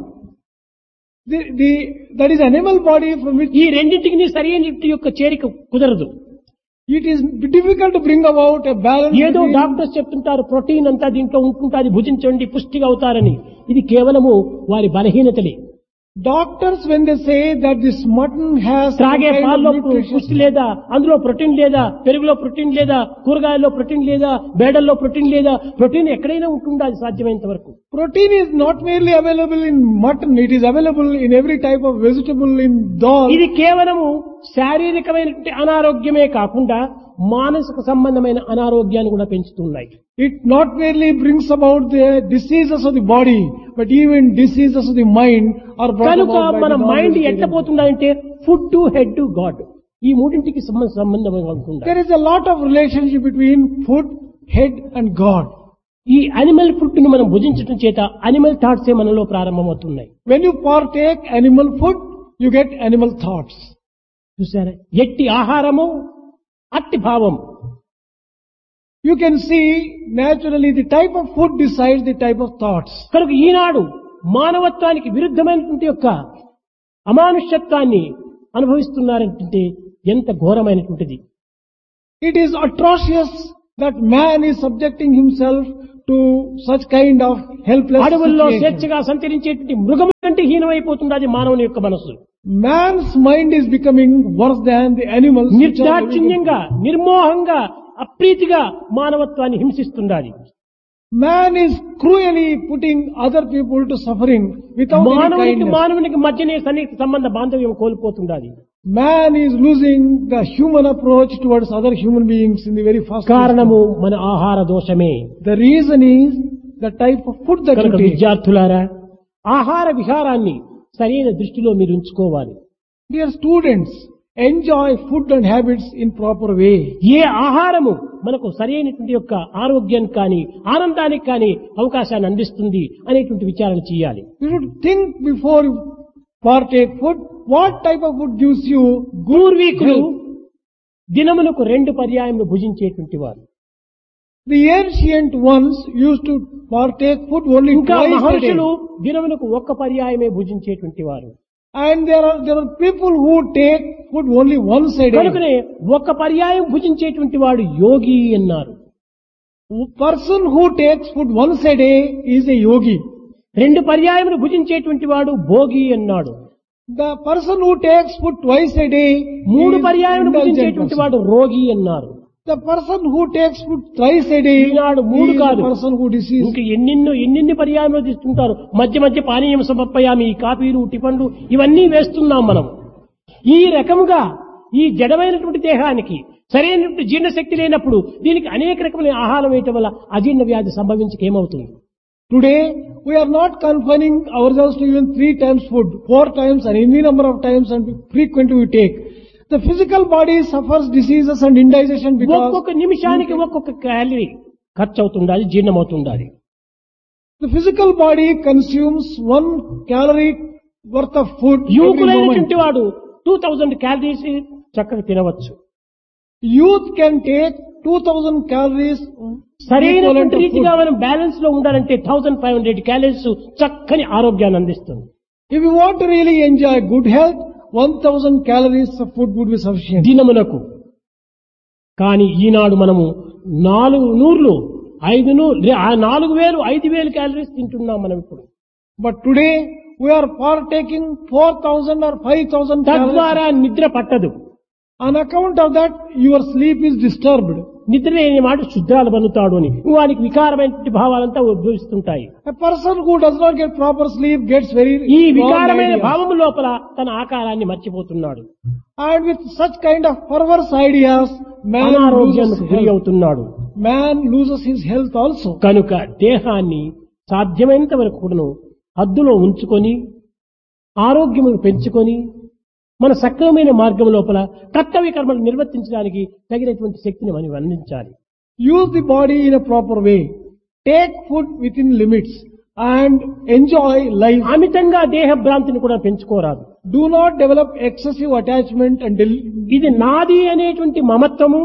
That is animal body from which ఈ రెండింటికి సరి అయిన యొక్క చేరిక కుదరదు. it is difficult to bring about a balance. ఏదో between- డాక్టర్స్ చెప్తుంటారు ప్రోటీన్ అంతా దీంట్లో ఉంటుంటుంది, భుజించండి పుష్టిగా అవుతారని. ఇది కేవలము వారి బలహీనతలే. Doctors, when they say that this mutton has some త్రాగే kind of పాల్లో nutrition, పుష్టి లేదా, అందులో ప్రోటీన్ లేదా, పెరుగులో ప్రోటీన్ లేదా, కూరగాయల్లో ప్రోటీన్ లేదా, బేడల్లో ప్రోటీన్ లేదా, ప్రోటీన్ ఎక్కడైనా ఉంటుందా అది సాధ్యమైనంత వరకు. protein is not merely available in mutton, it is available in every type of vegetable, in dal. ఇది కేవలము శారీరకమైనటువంటి అనారోగ్యమే కాకుండా మానసిక సంబంధమైన అనారోగ్యాన్ని కూడా పెంచుతున్నాయి. It not merely brings about the diseases of the body, but even diseases of the mind are brought కనుక about by మన the మైండ్ ఎట్లా non-vegetarian. పోతుందంటే food to head to God, ఈ మూడింటికి సంబంధం ఉంటుంది. There is a lot of relationship between food, head and God. ఈ animal food ను మనం భుజించడం చేత అనిమల్ థాట్స్ మనలో ప్రారంభమవుతున్నాయి. When you partake animal food, you get animal thoughts. చూసారా, ఎట్టి ఆహారము అట్టి భావం. You can see naturally the type of food decides the type of thoughts. కనుక ఈనాడు మానవత్వానికి విరుద్ధమైనటువంటి యొక్క అమానుష్యత్వాన్ని అనుభవిస్తున్నారంటే ఎంత ఘోరమైనటువంటిది. It is atrocious that man is subjecting himself to such kind of helpless అడవుల్లో situation. స్వేచ్ఛగా సంచరించేటువంటి మృగం కంటే హీనమైపోతుంది అది మానవుని యొక్క మనసు. Man's mind is becoming worse than the animals. which are living in- నిర్దాక్షిణ్యంగా నిర్మోహంగా అప్రీతిగా మానవత్వాన్ని హింసిస్తుండాలి. Man is cruelly putting other people to suffering without any మానవునికి kindness. మానవునికి మధ్యనే సన్నిహిత సంబంధ బాంధవ్యం కోల్పోతుండాలి. Man is losing the human approach towards other human beings in the very first కారణము మన ఆహార దోషమే. instance. The reason is the type of food that కనుక you take. విద్యార్థులారా ఆహార విహారాన్ని సరైన దృష్టిలో మీరు ఉంచుకోవాలి. Dear students, enjoy food and habits in proper way. ఏ ఆహారము మనకు సరైనటువంటి యొక్క ఆరోగ్యానికి కానీ ఆనందానికి కానీ అవకాశాన్ని అందిస్తుంది అనేటువంటి విచారణ చేయాలి. You should think before you partake food, what type of food gives you good పూర్వీకులు health. దినములకు 2 పర్యాయములు భుజించేటువంటి వారు. The ancient ones used to partake food only ఇంకా twice a day. మహర్షులు దినములకు 1 పర్యాయమే భుజించేటువంటి వారు. And there are people who take food only once a day. కనుకనే 1 పర్యాయం భుజించేటువంటి వాడు యోగి అన్నారు. Person who takes food once a day is a yogi. 2 పర్యాయములు భుజించేటువంటి వాడు భోగి అన్నాడు. The person who takes food twice a day 3 is పర్యాయములు indulgent భుజించేటువంటి person. వాడు రోగి అన్నారు. The person who takes food thrice a day Eenadu 3 is కాదు the person who diseased. ఇంకా ఎన్ని పర్యాయములు తీసుకుంటారు. మధ్య మధ్య పానీయం సమర్పయామి, ఈ కాఫీలు టిఫన్లు ఇవన్నీ వేస్తున్నాం మనం. ఈ రకముగా ఈ జడమైనటువంటి దేహానికి సరైనటువంటి జీర్ణశక్తి లేనప్పుడు దీనికి అనేక రకమైన ఆహారం వేయటం వల్ల అజీర్ణ వ్యాధి సంభవించక ఏమవుతుంది? Today, we are not confining ourselves to even 3 times food, 4 times and any number of times and frequently we take. The physical body suffers diseases and indigestion because ఒక్కొక్క నిమిషానికి ఒక్కొక్క క్యాలరీ ఖర్చు అవుతుండాలి, జీర్ణమవుతుండాలి. the physical body consumes 1 calorie worth of food every moment. యువకులైనటువంటి వాడు 2000 calories చక్కగా తినవచ్చు. Youth can take 2000 calories సరైనటువంటి equivalent of రీతిగా food. మనం బ్యాలెన్స్ లో ఉండాలంటే 1500 క్యాలరీస్ చక్కని ఆరోగ్యాన్ని అందిస్తుంది. If you want to really enjoy good health, 1000 calories of food would be sufficient. దినమునకు. కానీ ఈనాడు మనము 400 4000 5000 క్యాలరీస్ తింటున్నాం మనం ఇప్పుడు. But today, we are partaking 4000 or 5000 calories. తద్వారా నిద్ర పట్టదు. On account of that, your sleep is disturbed. నిద్ర లేని మాట శుద్ధాలు బనుతాడు అని వానికి వికారమైన భావాలంతా ఉద్భవిస్తుంటాయి. A person who does not get proper sleep gets very ఈ wrong వికారమైన ideas. భావము లోపల తన ఆకారాన్ని మర్చిపోతున్నాడు. And with such kind of perverse ideas, అనారోగ్యానికి గురి అవుతున్నాడు. man loses his health also. కనుక దేహాన్ని సాధ్యమైనంత వరకు కూడాను హద్దులో ఉంచుకొని ఆరోగ్యమును పెంచుకొని మన సక్రమమైన మార్గం లోపల కర్తవ్య కర్మలు నిర్వర్తించడానికి తగినటువంటి శక్తిని మనం అందించాలి. Use the body in a proper way. Take food within limits and enjoy life. అమితంగా దేహ భ్రాంతిని కూడా పెంచుకోరాదు. Do not develop excessive attachment and ఇది నాది అనేటువంటి మమత్వము,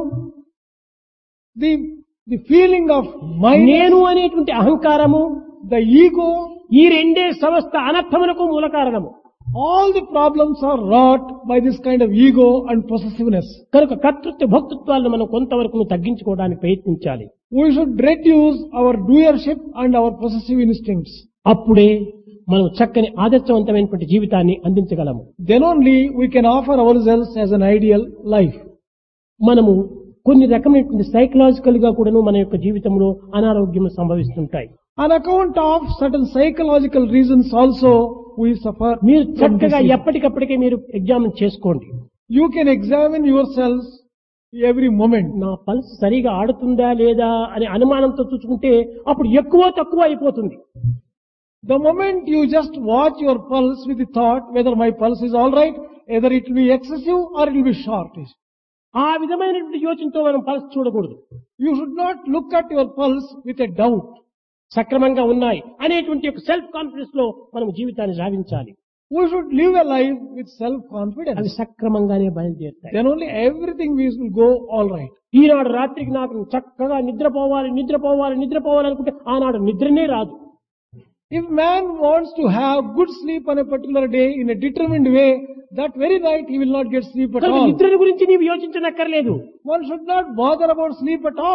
the feeling of mind, నేను అనేటువంటి అహంకారము, the ego. ఈ రెండే సమస్త అనర్థములకు మూల కారణము. All the problems are wrought by this kind of ego and possessiveness. కనుక కర్తృత్వ భోక్తృత్వాలను మనం కొంతవరకు తగ్గించుకోవడానికి ప్రయత్నించాలి. We should reduce our doership and our possessive instincts. అప్పుడే మనం చక్కని ఆదర్శవంతమైనటువంటి జీవితాన్ని అందించగలము. Then only we can offer ourselves as an ideal life. మనము కొన్ని రకమైనటువంటి సైకలాజికల్ గా కూడాను మన యొక్క జీవితంలో అనారోగ్యం సంభవిస్తుంటాయి. On account of certain psychological reasons also, we suffer. మీరు from చక్కగా disease. ఎప్పటికప్పటికే మీరు ఎగ్జామిన్ చేసుకోండి. You can examine yourselves every moment. నా పల్స్ సరిగా ఆడుతుందా లేదా అనే అనుమానంతో చూసుకుంటే అప్పుడు ఎక్కువ తక్కువ అయిపోతుంది. The moment you just watch your pulse with the thought whether my pulse is all right, either it will be excessive or it will be shortish. ఆ విధమైనటువంటి యోచనతో మనం పల్స్ చూడకూడదు. You should not look at your pulse with a doubt. సక్రమంగా ఉన్నాయి అనేటువంటి ఒక self confidence లో మనం జీవితాన్ని సాగించాలి. We should live a life with అవి self-confidence. సక్రమంగానే బయలుదేరుతాయి. Then only everything will go all right. ఈనాడు రాత్రికి నాకు చక్కగా నిద్రపోవాలి అనుకుంటే ఆనాడు నిద్రనే రాదు. If man wants to have good sleep on a particular day in a determined way, that very night he will not get sleep at కనుక all. నిద్రని గురించి నీవు యోచించనక్కర్లేదు. One should not bother about sleep at all.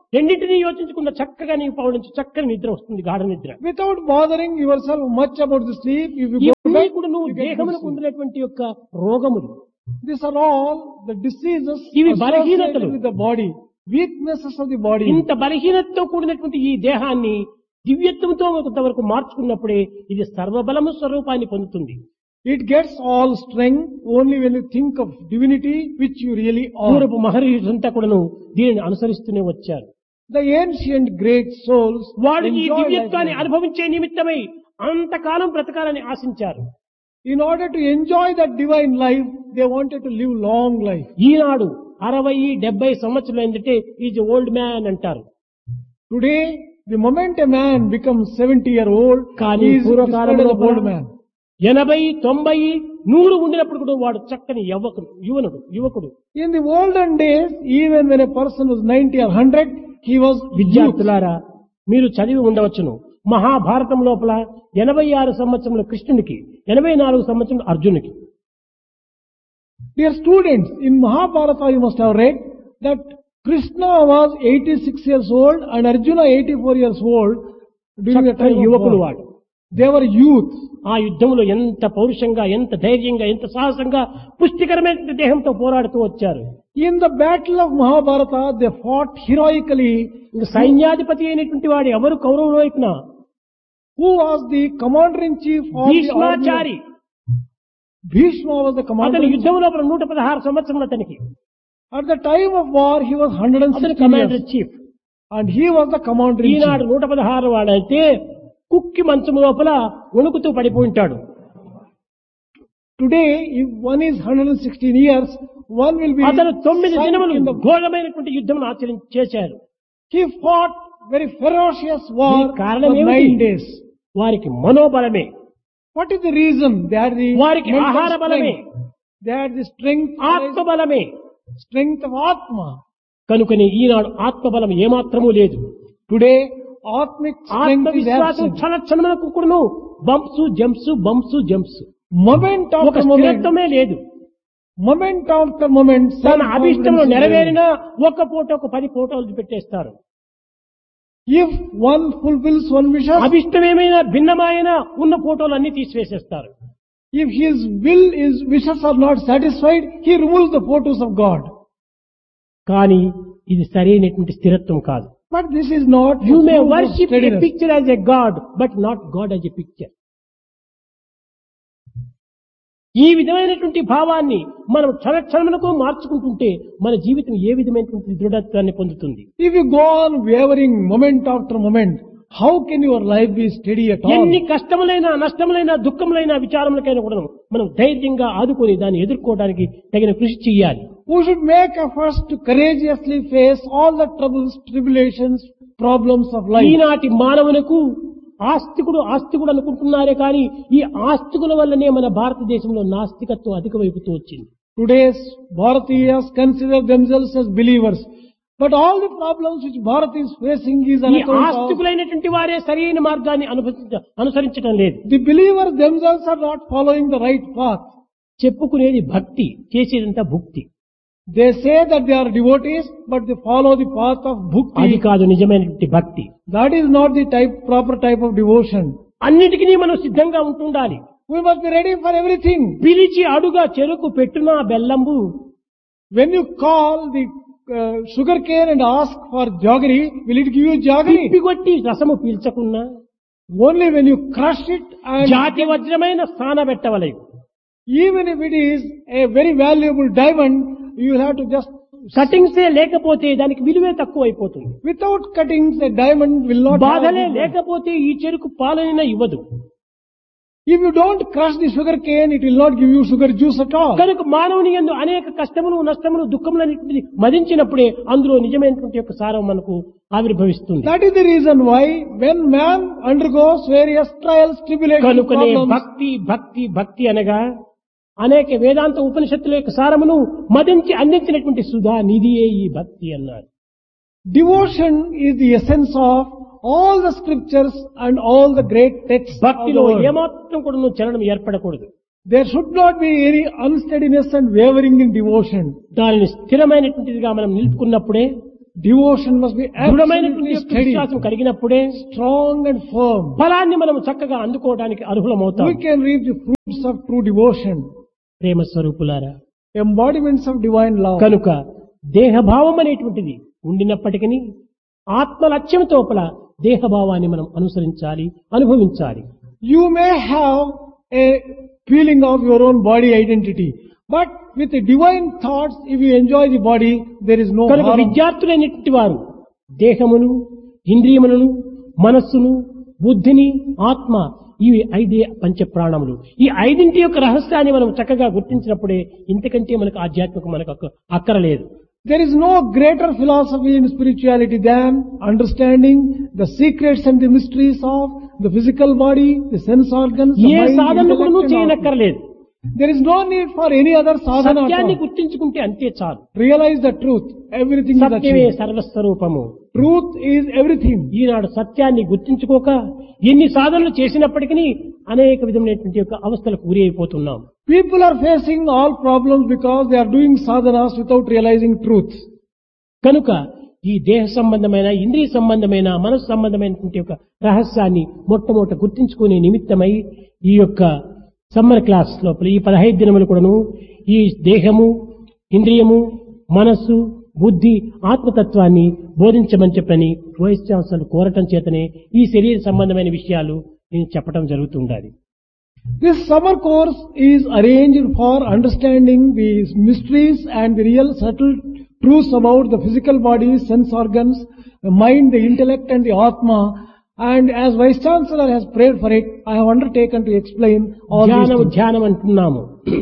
రెండింటినీ యోచించకుండా చక్కగా నీవు పవడించు, చక్కని నిద్ర వస్తుంది, గాఢ నిద్ర. Without bothering yourself much about the sleep, if you go to ఇవన్నీ bed, కూడా నువ్వు you get good దేహమునకు sleep. ఉండినటువంటి యొక్క రోగములు. These are all the diseases ఇవి associated బలహీనతలు. with the body, weaknesses of the body. ఇంత బలహీనతతో కూడినటువంటి ఈ దేహాన్ని దివ్యత్వంతో కొంతవరకు మార్చుకున్నప్పుడే ఇది సర్వబలము స్వరూపాన్ని పొందుతుంది. It gets all strength only when you think of divinity, which you really are. పూర్వపు మహర్షులంతా కూడాను దీనిని అనుసరిస్తూనే వచ్చారు. The ancient great souls వాడు ఈ enjoy దివ్యత్వాన్ని life. అనుభవించే నిమిత్తమై అంతకాలం బ్రతకాలని ఆశించారు. In order to enjoy that divine life, they wanted to live long life. ఈనాడు 60-70 సంవత్సరాలు ఏంటంటే ఈజ్ ఓల్డ్ మ్యాన్ అంటారు. Today, the moment a man becomes 70-year-old, కానీ he is described as పూర్వకాలంలో an old man. 80-90-100 ఉండినప్పుడు కూడా వాడు చక్కని యువకుడు. In the olden days, even when a person was 90 or 100, he was youth. విద్యార్థులారా, మీరు చదివి ఉండవచ్చును. మహాభారతం లోపల 86 సంవత్సరముల కృష్ణునికి, 84 సంవత్సరం అర్జునునికి. Dear students, in Mahabharata you must have read that Krishna was 86 years old and Arjuna 84 years old during the time of యువకులు war. వాడు. They were youth. ఆ యుద్ధంలో ఎంత పౌరుషంగా, ఎంత ధైర్యంగా, ఎంత సాహసంగా, పుష్టికరమైన దేహంతో పోరాడుతూ వచ్చారు. In the battle of Mahabharata, they fought heroically. ఇంకా సైన్యాధిపతి అయినటువంటి వాడు ఎవరు కౌరవుల వైపున? Who was the commander-in-chief of the army? Bhishmachari. Bhishma was the అతని commander. యుద్ధం లోపల 116 సంవత్సరం అతనికి. At the time of war, he was అతని 160 commander years. Chief. And he was the commander-in-chief. ఈనాడు 116 వాడైతే కుక్కి మంచం లోపల వణుకుతూ పడిపోయింటాడు. Today, if one is 116 years, one will be అతను 9 sunk దినములు in the... ఘోరమైనటువంటి యుద్ధం చేశారు. He fought very ferocious war దీనికి కారణం for ఏమిటి? 9 days. వారికి మనోబలమే, What is the reason? They had the వారికి mental ఆహార బలమే, strength. They had the strength ఆత్మబలమే. of Atma. కనుకని ఈనాడు ఆత్మబలం ఏమాత్రమూ లేదు. Today, Atmic strength is ఆత్మవిశ్వాసం absent. క్షణములకు కూడాను బంప్స్ జంప్స్. Moment ఒక after moment, స్థిరత్వమే లేదు. moment after moment, తన అభిష్టంలో self-confidence is నెరవేరినా ఒక ఫోటో ఒక 10 ఫోటోలు పెట్టేస్తారు. there. If one fulfills one wishes, అభిష్టం ఏమైనా భిన్నమైన ఉన్న ఫోటోలు అన్ని తీసివేసేస్తారు. if his wishes are not satisfied, he removes the photos of God. కానీ ఇది సరైనటువంటి స్థిరత్వం కాదు. But this is not You may proof of worship a steadiness. picture as a god, but not God as a picture. ఈ విధమైనటువంటి భావాన్ని మనం క్షణములకు మార్చుకుంటుంటే మన జీవితం ఏ విధమైనటువంటి దృఢత్వాన్ని పొందుతుంది. If you go on wavering moment after moment, how can your life be steady at all? ఎన్ని కష్టములైనా, నష్టములైనా, దుఃఖములైనా, విచారములకైనా కూడా మనం ధైర్యంగా ఆదుకొని దాన్ని ఎదుర్కోవడానికి తగిన కృషి చేయాలి. We should make efforts to courageously face all the troubles, tribulations, problems of life. ఈనాటి మానవులకు ఆస్తికుడు అనుకుంటున్నారే కానీ ఈ ఆస్తికుల వల్లనే మన భారతదేశంలో నాస్తికత్వం అధికమైపోతూ వచ్చింది. Today's Bharatiyas consider themselves as believers. But all the problems which Bharat is facing is an ఈ account of... ఆస్తికులైనటువంటి వారే సరైన మార్గాన్ని అనుసరించడం లేదు. The believers themselves are not following the right path. చెప్పుకునేది భక్తి, చేసేదంతా భుక్తి. They say that they are devotees, but they follow the path of అది bhakti. కాదు నిజమైనటువంటి భక్తి. That is not the proper type of devotion. అన్నిటికీ మనం సిద్ధంగా ఉంటుండాలి. We must be ready for everything. పిలిచి అడుగా చెరుకు పెట్టునా బెల్లంబు. When you call the sugar cane and ask for jaggery, will it give you jaggery? పిప్పిగొట్టి రసము పీల్చకున్నా Only when you crush it and జాతి వజ్రమైన స్థాన పెట్టవలేదు. even if it is a very valuable diamond, you will have to just... కటింగ్సే లేకపోతే దానికి విలువే తక్కువ అయిపోతుంది. Without cuttings, a diamond will not have... బాధలే లేకపోతే ఈ చెరుకు పాలైనా ఇవ్వదు. If you don't crush the sugar cane, it will not give you sugar juice at all. కనుక మానవుని యందు అనేక కష్టములు, నష్టములు, దుఃఖములన్నింటినీ మదించినప్పుడే అందులో నిజమైనటువంటి యొక్క సారం మనకు ఆవిర్భవిస్తుంది. That is the reason why when man undergoes various trials, tribulations, కనుకనే problems, భక్తి అనగా అనేక వేదాంత ఉపనిషత్తుల యొక్క సారమును మదించి అందించినటువంటి సుధా నిధియే ఈ భక్తి అన్నారు. devotion is the essence of all the scriptures and all the great texts of the భక్తిలో world. ఏమాత్రం కూడా చలనం ఏర్పడకూడదు. There should not be any unsteadiness and wavering in devotion. దానిని స్థిరమైనటువంటిదిగా మనం నిలుపుకున్నప్పుడే Devotion must be దృఢమైనటువంటి absolutely యొక్క steady, విశ్వాసం కలిగినప్పుడే strong and firm. ఫలాన్ని మనం చక్కగా అందుకోవడానికి అర్హులమవుతాం. We can reap the fruits of true devotion, ప్రేమ స్వరూపులారా, embodiments of divine love. కనుక దేహభావం అనేటువంటిది ఉండినప్పటికీ ఆత్మ లక్ష్యం తోపల దేహభావాన్ని మనం అనుసరించాలి, అనుభవించాలి. You may have a feeling of your own body identity, but with the divine thoughts, if you enjoy the body, there is no కనుక harm. విద్యార్థులైనటువంటి వారు దేహమును, ఇంద్రియములను, మనస్సును, బుద్ధిని, ఆత్మ ఇవి 5 పంచ ప్రాణములు. ఈ 5 యొక్క రహస్యాన్ని మనం చక్కగా గుర్తించినప్పుడే ఇంతకంటే మనకు ఆధ్యాత్మికం మనకు అక్కరలేదు. There is no greater philosophy in spirituality than understanding the secrets and the mysteries of the physical body, the sense organs, the A mind, Sadhana intellect, కూడా and all. చేయనక్కర్లేదు. There is no need for any other sadhana at సత్యాన్ని all. గుర్తించుకుంటే అంతే చాలు. Realize the truth. Everything is సత్యమే achieved. సర్వస్వరూపము. Truth is everything. ఈనాడు సత్యాన్ని గుర్తించుకోక ఎన్ని సాధనలు చేసినప్పటికీ అనేక విధమైనటువంటి యొక్క అవస్థలకు గురి అయిపోతున్నాం. People are facing all problems because they are doing sadhanas without realizing truth. కనుక ఈ దేహ సంబంధమైన, ఇంద్రియ సంబంధమైన, మనసు సంబంధమైనటువంటి యొక్క రహస్యాన్ని మొట్టమొదట గుర్తించుకునే నిమిత్తమై ఈ యొక్క సమ్మర్ క్లాస్ లోపల ఈ 15 దినములు కూడాను ఈ దేహము, ఇంద్రియము, మనస్సు, బుద్ధి, ఆత్మతత్వాన్ని బోధించమని చెప్పని వైస్ ఛాన్సలర్ కోరటం చేతనే ఈ శరీర సంబంధమైన విషయాలు నేను చెప్పడం జరుగుతుండాలి. This summer course is arranged for understanding the mysteries and the real subtle truths about the physical body, sense organs, the mind, the intellect and the Atma. And as Vice Chancellor has prayed for it, I have undertaken to explain all these things. ధ్యానం అంటున్నాము.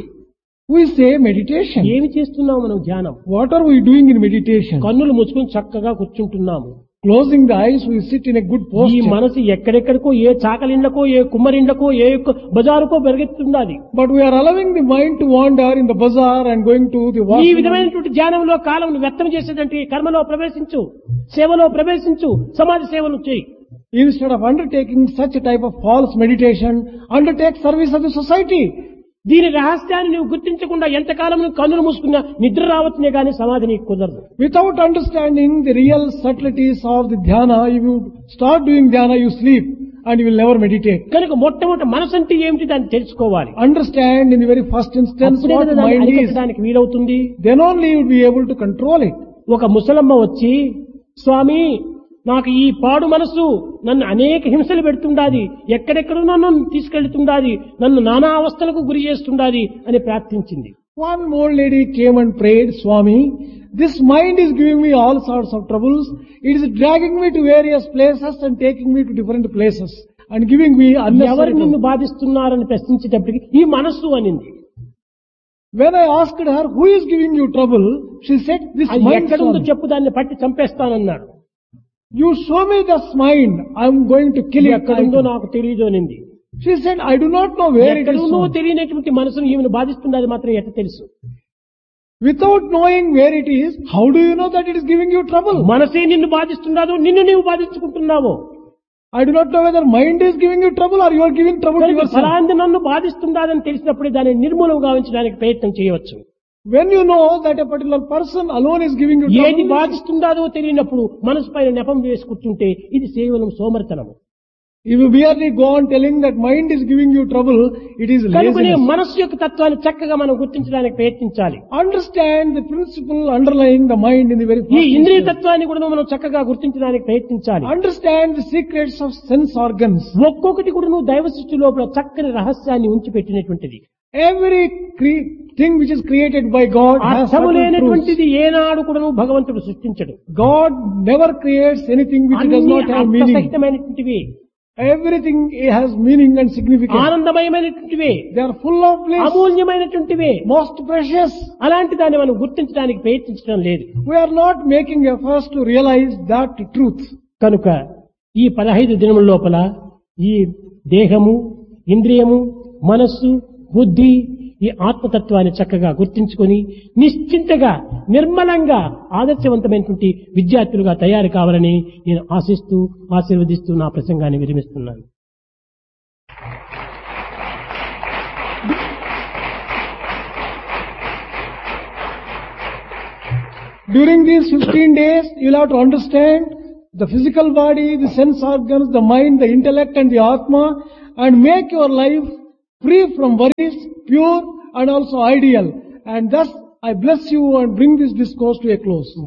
We say meditation. ఏమి చేస్తున్నాము మనం ధ్యానం? What are we doing in meditation? కన్నులు మూసుకొని చక్కగా కూర్చుంటున్నాము. Closing the eyes, we sit in a good ఈ posture. మనసు ఎక్కడెక్కడికో, ఏ చాకలిండ్లకో, ఏ కుమ్మరిండ్లకో, ఏ బజారుకో పెరిగెత్తుండాలి. But we are allowing the mind to wander in the bazaar and going to the ఈ washroom. విధమైనటువంటి ధ్యానంలో కాలం వ్యక్తం చేసేదంటే కర్మలో ప్రవేశించు, సేవలో ప్రవేశించు, సమాజ సేవలు చేయి. Instead of undertaking such a type of false meditation, undertake service of the society. దీని రహస్యాన్ని నువ్వు గుర్తించకుండా ఎంతకాలం నువ్వు కన్నులు మూసుకున్నా నిద్ర రావచ్చునే కానీ సమాధి నీకు కుదరదు. Without understanding the real subtleties of the dhyana, if you start doing dhyana, you sleep and you will never meditate. కనుక మొట్టమొదటి మనసు అంటే ఏమిటి దాన్ని తెలుసుకోవాలి. Understand in the very first instance అప్పుడే what కదా దాన్ని mind is. అరికట్టడానికి వీలవుతుంది. Then only you will be able to control it. ఒక ముసలమ్మ వచ్చి, స్వామి నాకు ఈ పాడు మనసు నన్ను అనేక హింసలు పెడుతుండాది, ఎక్కడెక్కడో నన్ను తీసుకెళ్తుండాది, నన్ను నానా అవస్థలకు గురి చేస్తుండాది అని ప్రార్థించింది. One old lady came and prayed, Swami, this mind is giving me all sorts of troubles. It is dragging me to various places and taking me to different places and giving me ఎవరు unnecessary నిన్ను trouble. బాధిస్తున్నారని ప్రశ్నించేటప్పటికి ఈ మనస్సు అనింది. When I asked her, who is giving you trouble? She said, this అది mind. ఎక్కడుందో Swami. చెప్పు, దాన్ని పట్టి చంపేస్తానన్నాడు. You show me this mind. I am going to kill it. ఎక్కడుందో నాకు తెలియదు అనింది. She said, I do not know where it is. ఎక్కడుందో Swami. తెలియనటువంటి మనసును ఈమెను బాధిస్తున్నది మాత్రం ఎట్ట తెలుసు? Without knowing where it is, how do you know that it is giving you trouble? మనసే నిన్ను బాధిస్తున్నాదో, నిన్ను నీవు బాధించుకుంటున్నావో. I do not know whether mind is giving you trouble or you are giving trouble to కనుక yourself. ఫలాంది నన్ను బాధిస్తుందని తెలిసినప్పుడే దాన్ని నిర్మూలం గావించడానికి ప్రయత్నం చేయవచ్చు. When you know that a particular person alone is giving you ఏది trouble, బాధిస్తుందో తెలియనప్పుడు మనసు పైన నెపం వేసి కూర్చుంటే ఇది కేవలం సోమర్తనము. if you merely go on telling that mind is giving you trouble, it is కనుకనే laziness. మనస్సు యొక్క తత్వాన్ని చక్కగా మనం గుర్తించడానికి ప్రయత్నించాలి. Understand the principle underlying the mind in the very ఈ first ఇంద్రియ instance. తత్వాన్ని కూడా మనం చక్కగా గుర్తించడానికి ప్రయత్నించాలి. Understand the secrets of sense organs. ఒక్కొక్కటి కూడా నువ్వు దైవ సృష్టి లోపల చక్కని రహస్యాన్ని ఉంచిపెట్టినటువంటిది. Every thing which is created by God has అర్థము certain truths. లేనటువంటిది ఏనాడు కూడా భగవంతుడు సృష్టించడు. God never creates anything which does అన్ని not have meaning. అర్థసహితమైనటువంటివి, Everything has meaning and significance. ఆనందమయమైనటువంటివి, They are full of bliss, అమూల్యమైనటువంటివి. most precious. అలాంటి దాన్ని మనం గుర్తించడానికి ప్రయత్నించడం లేదు. We are not making efforts to realize that truth. కనుక ఈ 15 దినముల లోపల ఈ దేహము, ఇంద్రియము, మనస్సు, బుద్ధి, ఈ ఆత్మతత్వాన్ని చక్కగా గుర్తించుకొని నిశ్చింతగా, నిర్మలంగా, ఆదర్శవంతమైనటువంటి విద్యార్థులుగా తయారు కావాలని నేను ఆశిస్తూ, ఆశీర్వదిస్తూ నా ప్రసంగాన్ని విరమిస్తున్నాను. During these 15 days, you'll have to understand the physical body, the sense organs, the mind, the intellect and the Atma, and make your life free from worries, pure and also ideal. And thus, I bless you and bring this discourse to a close.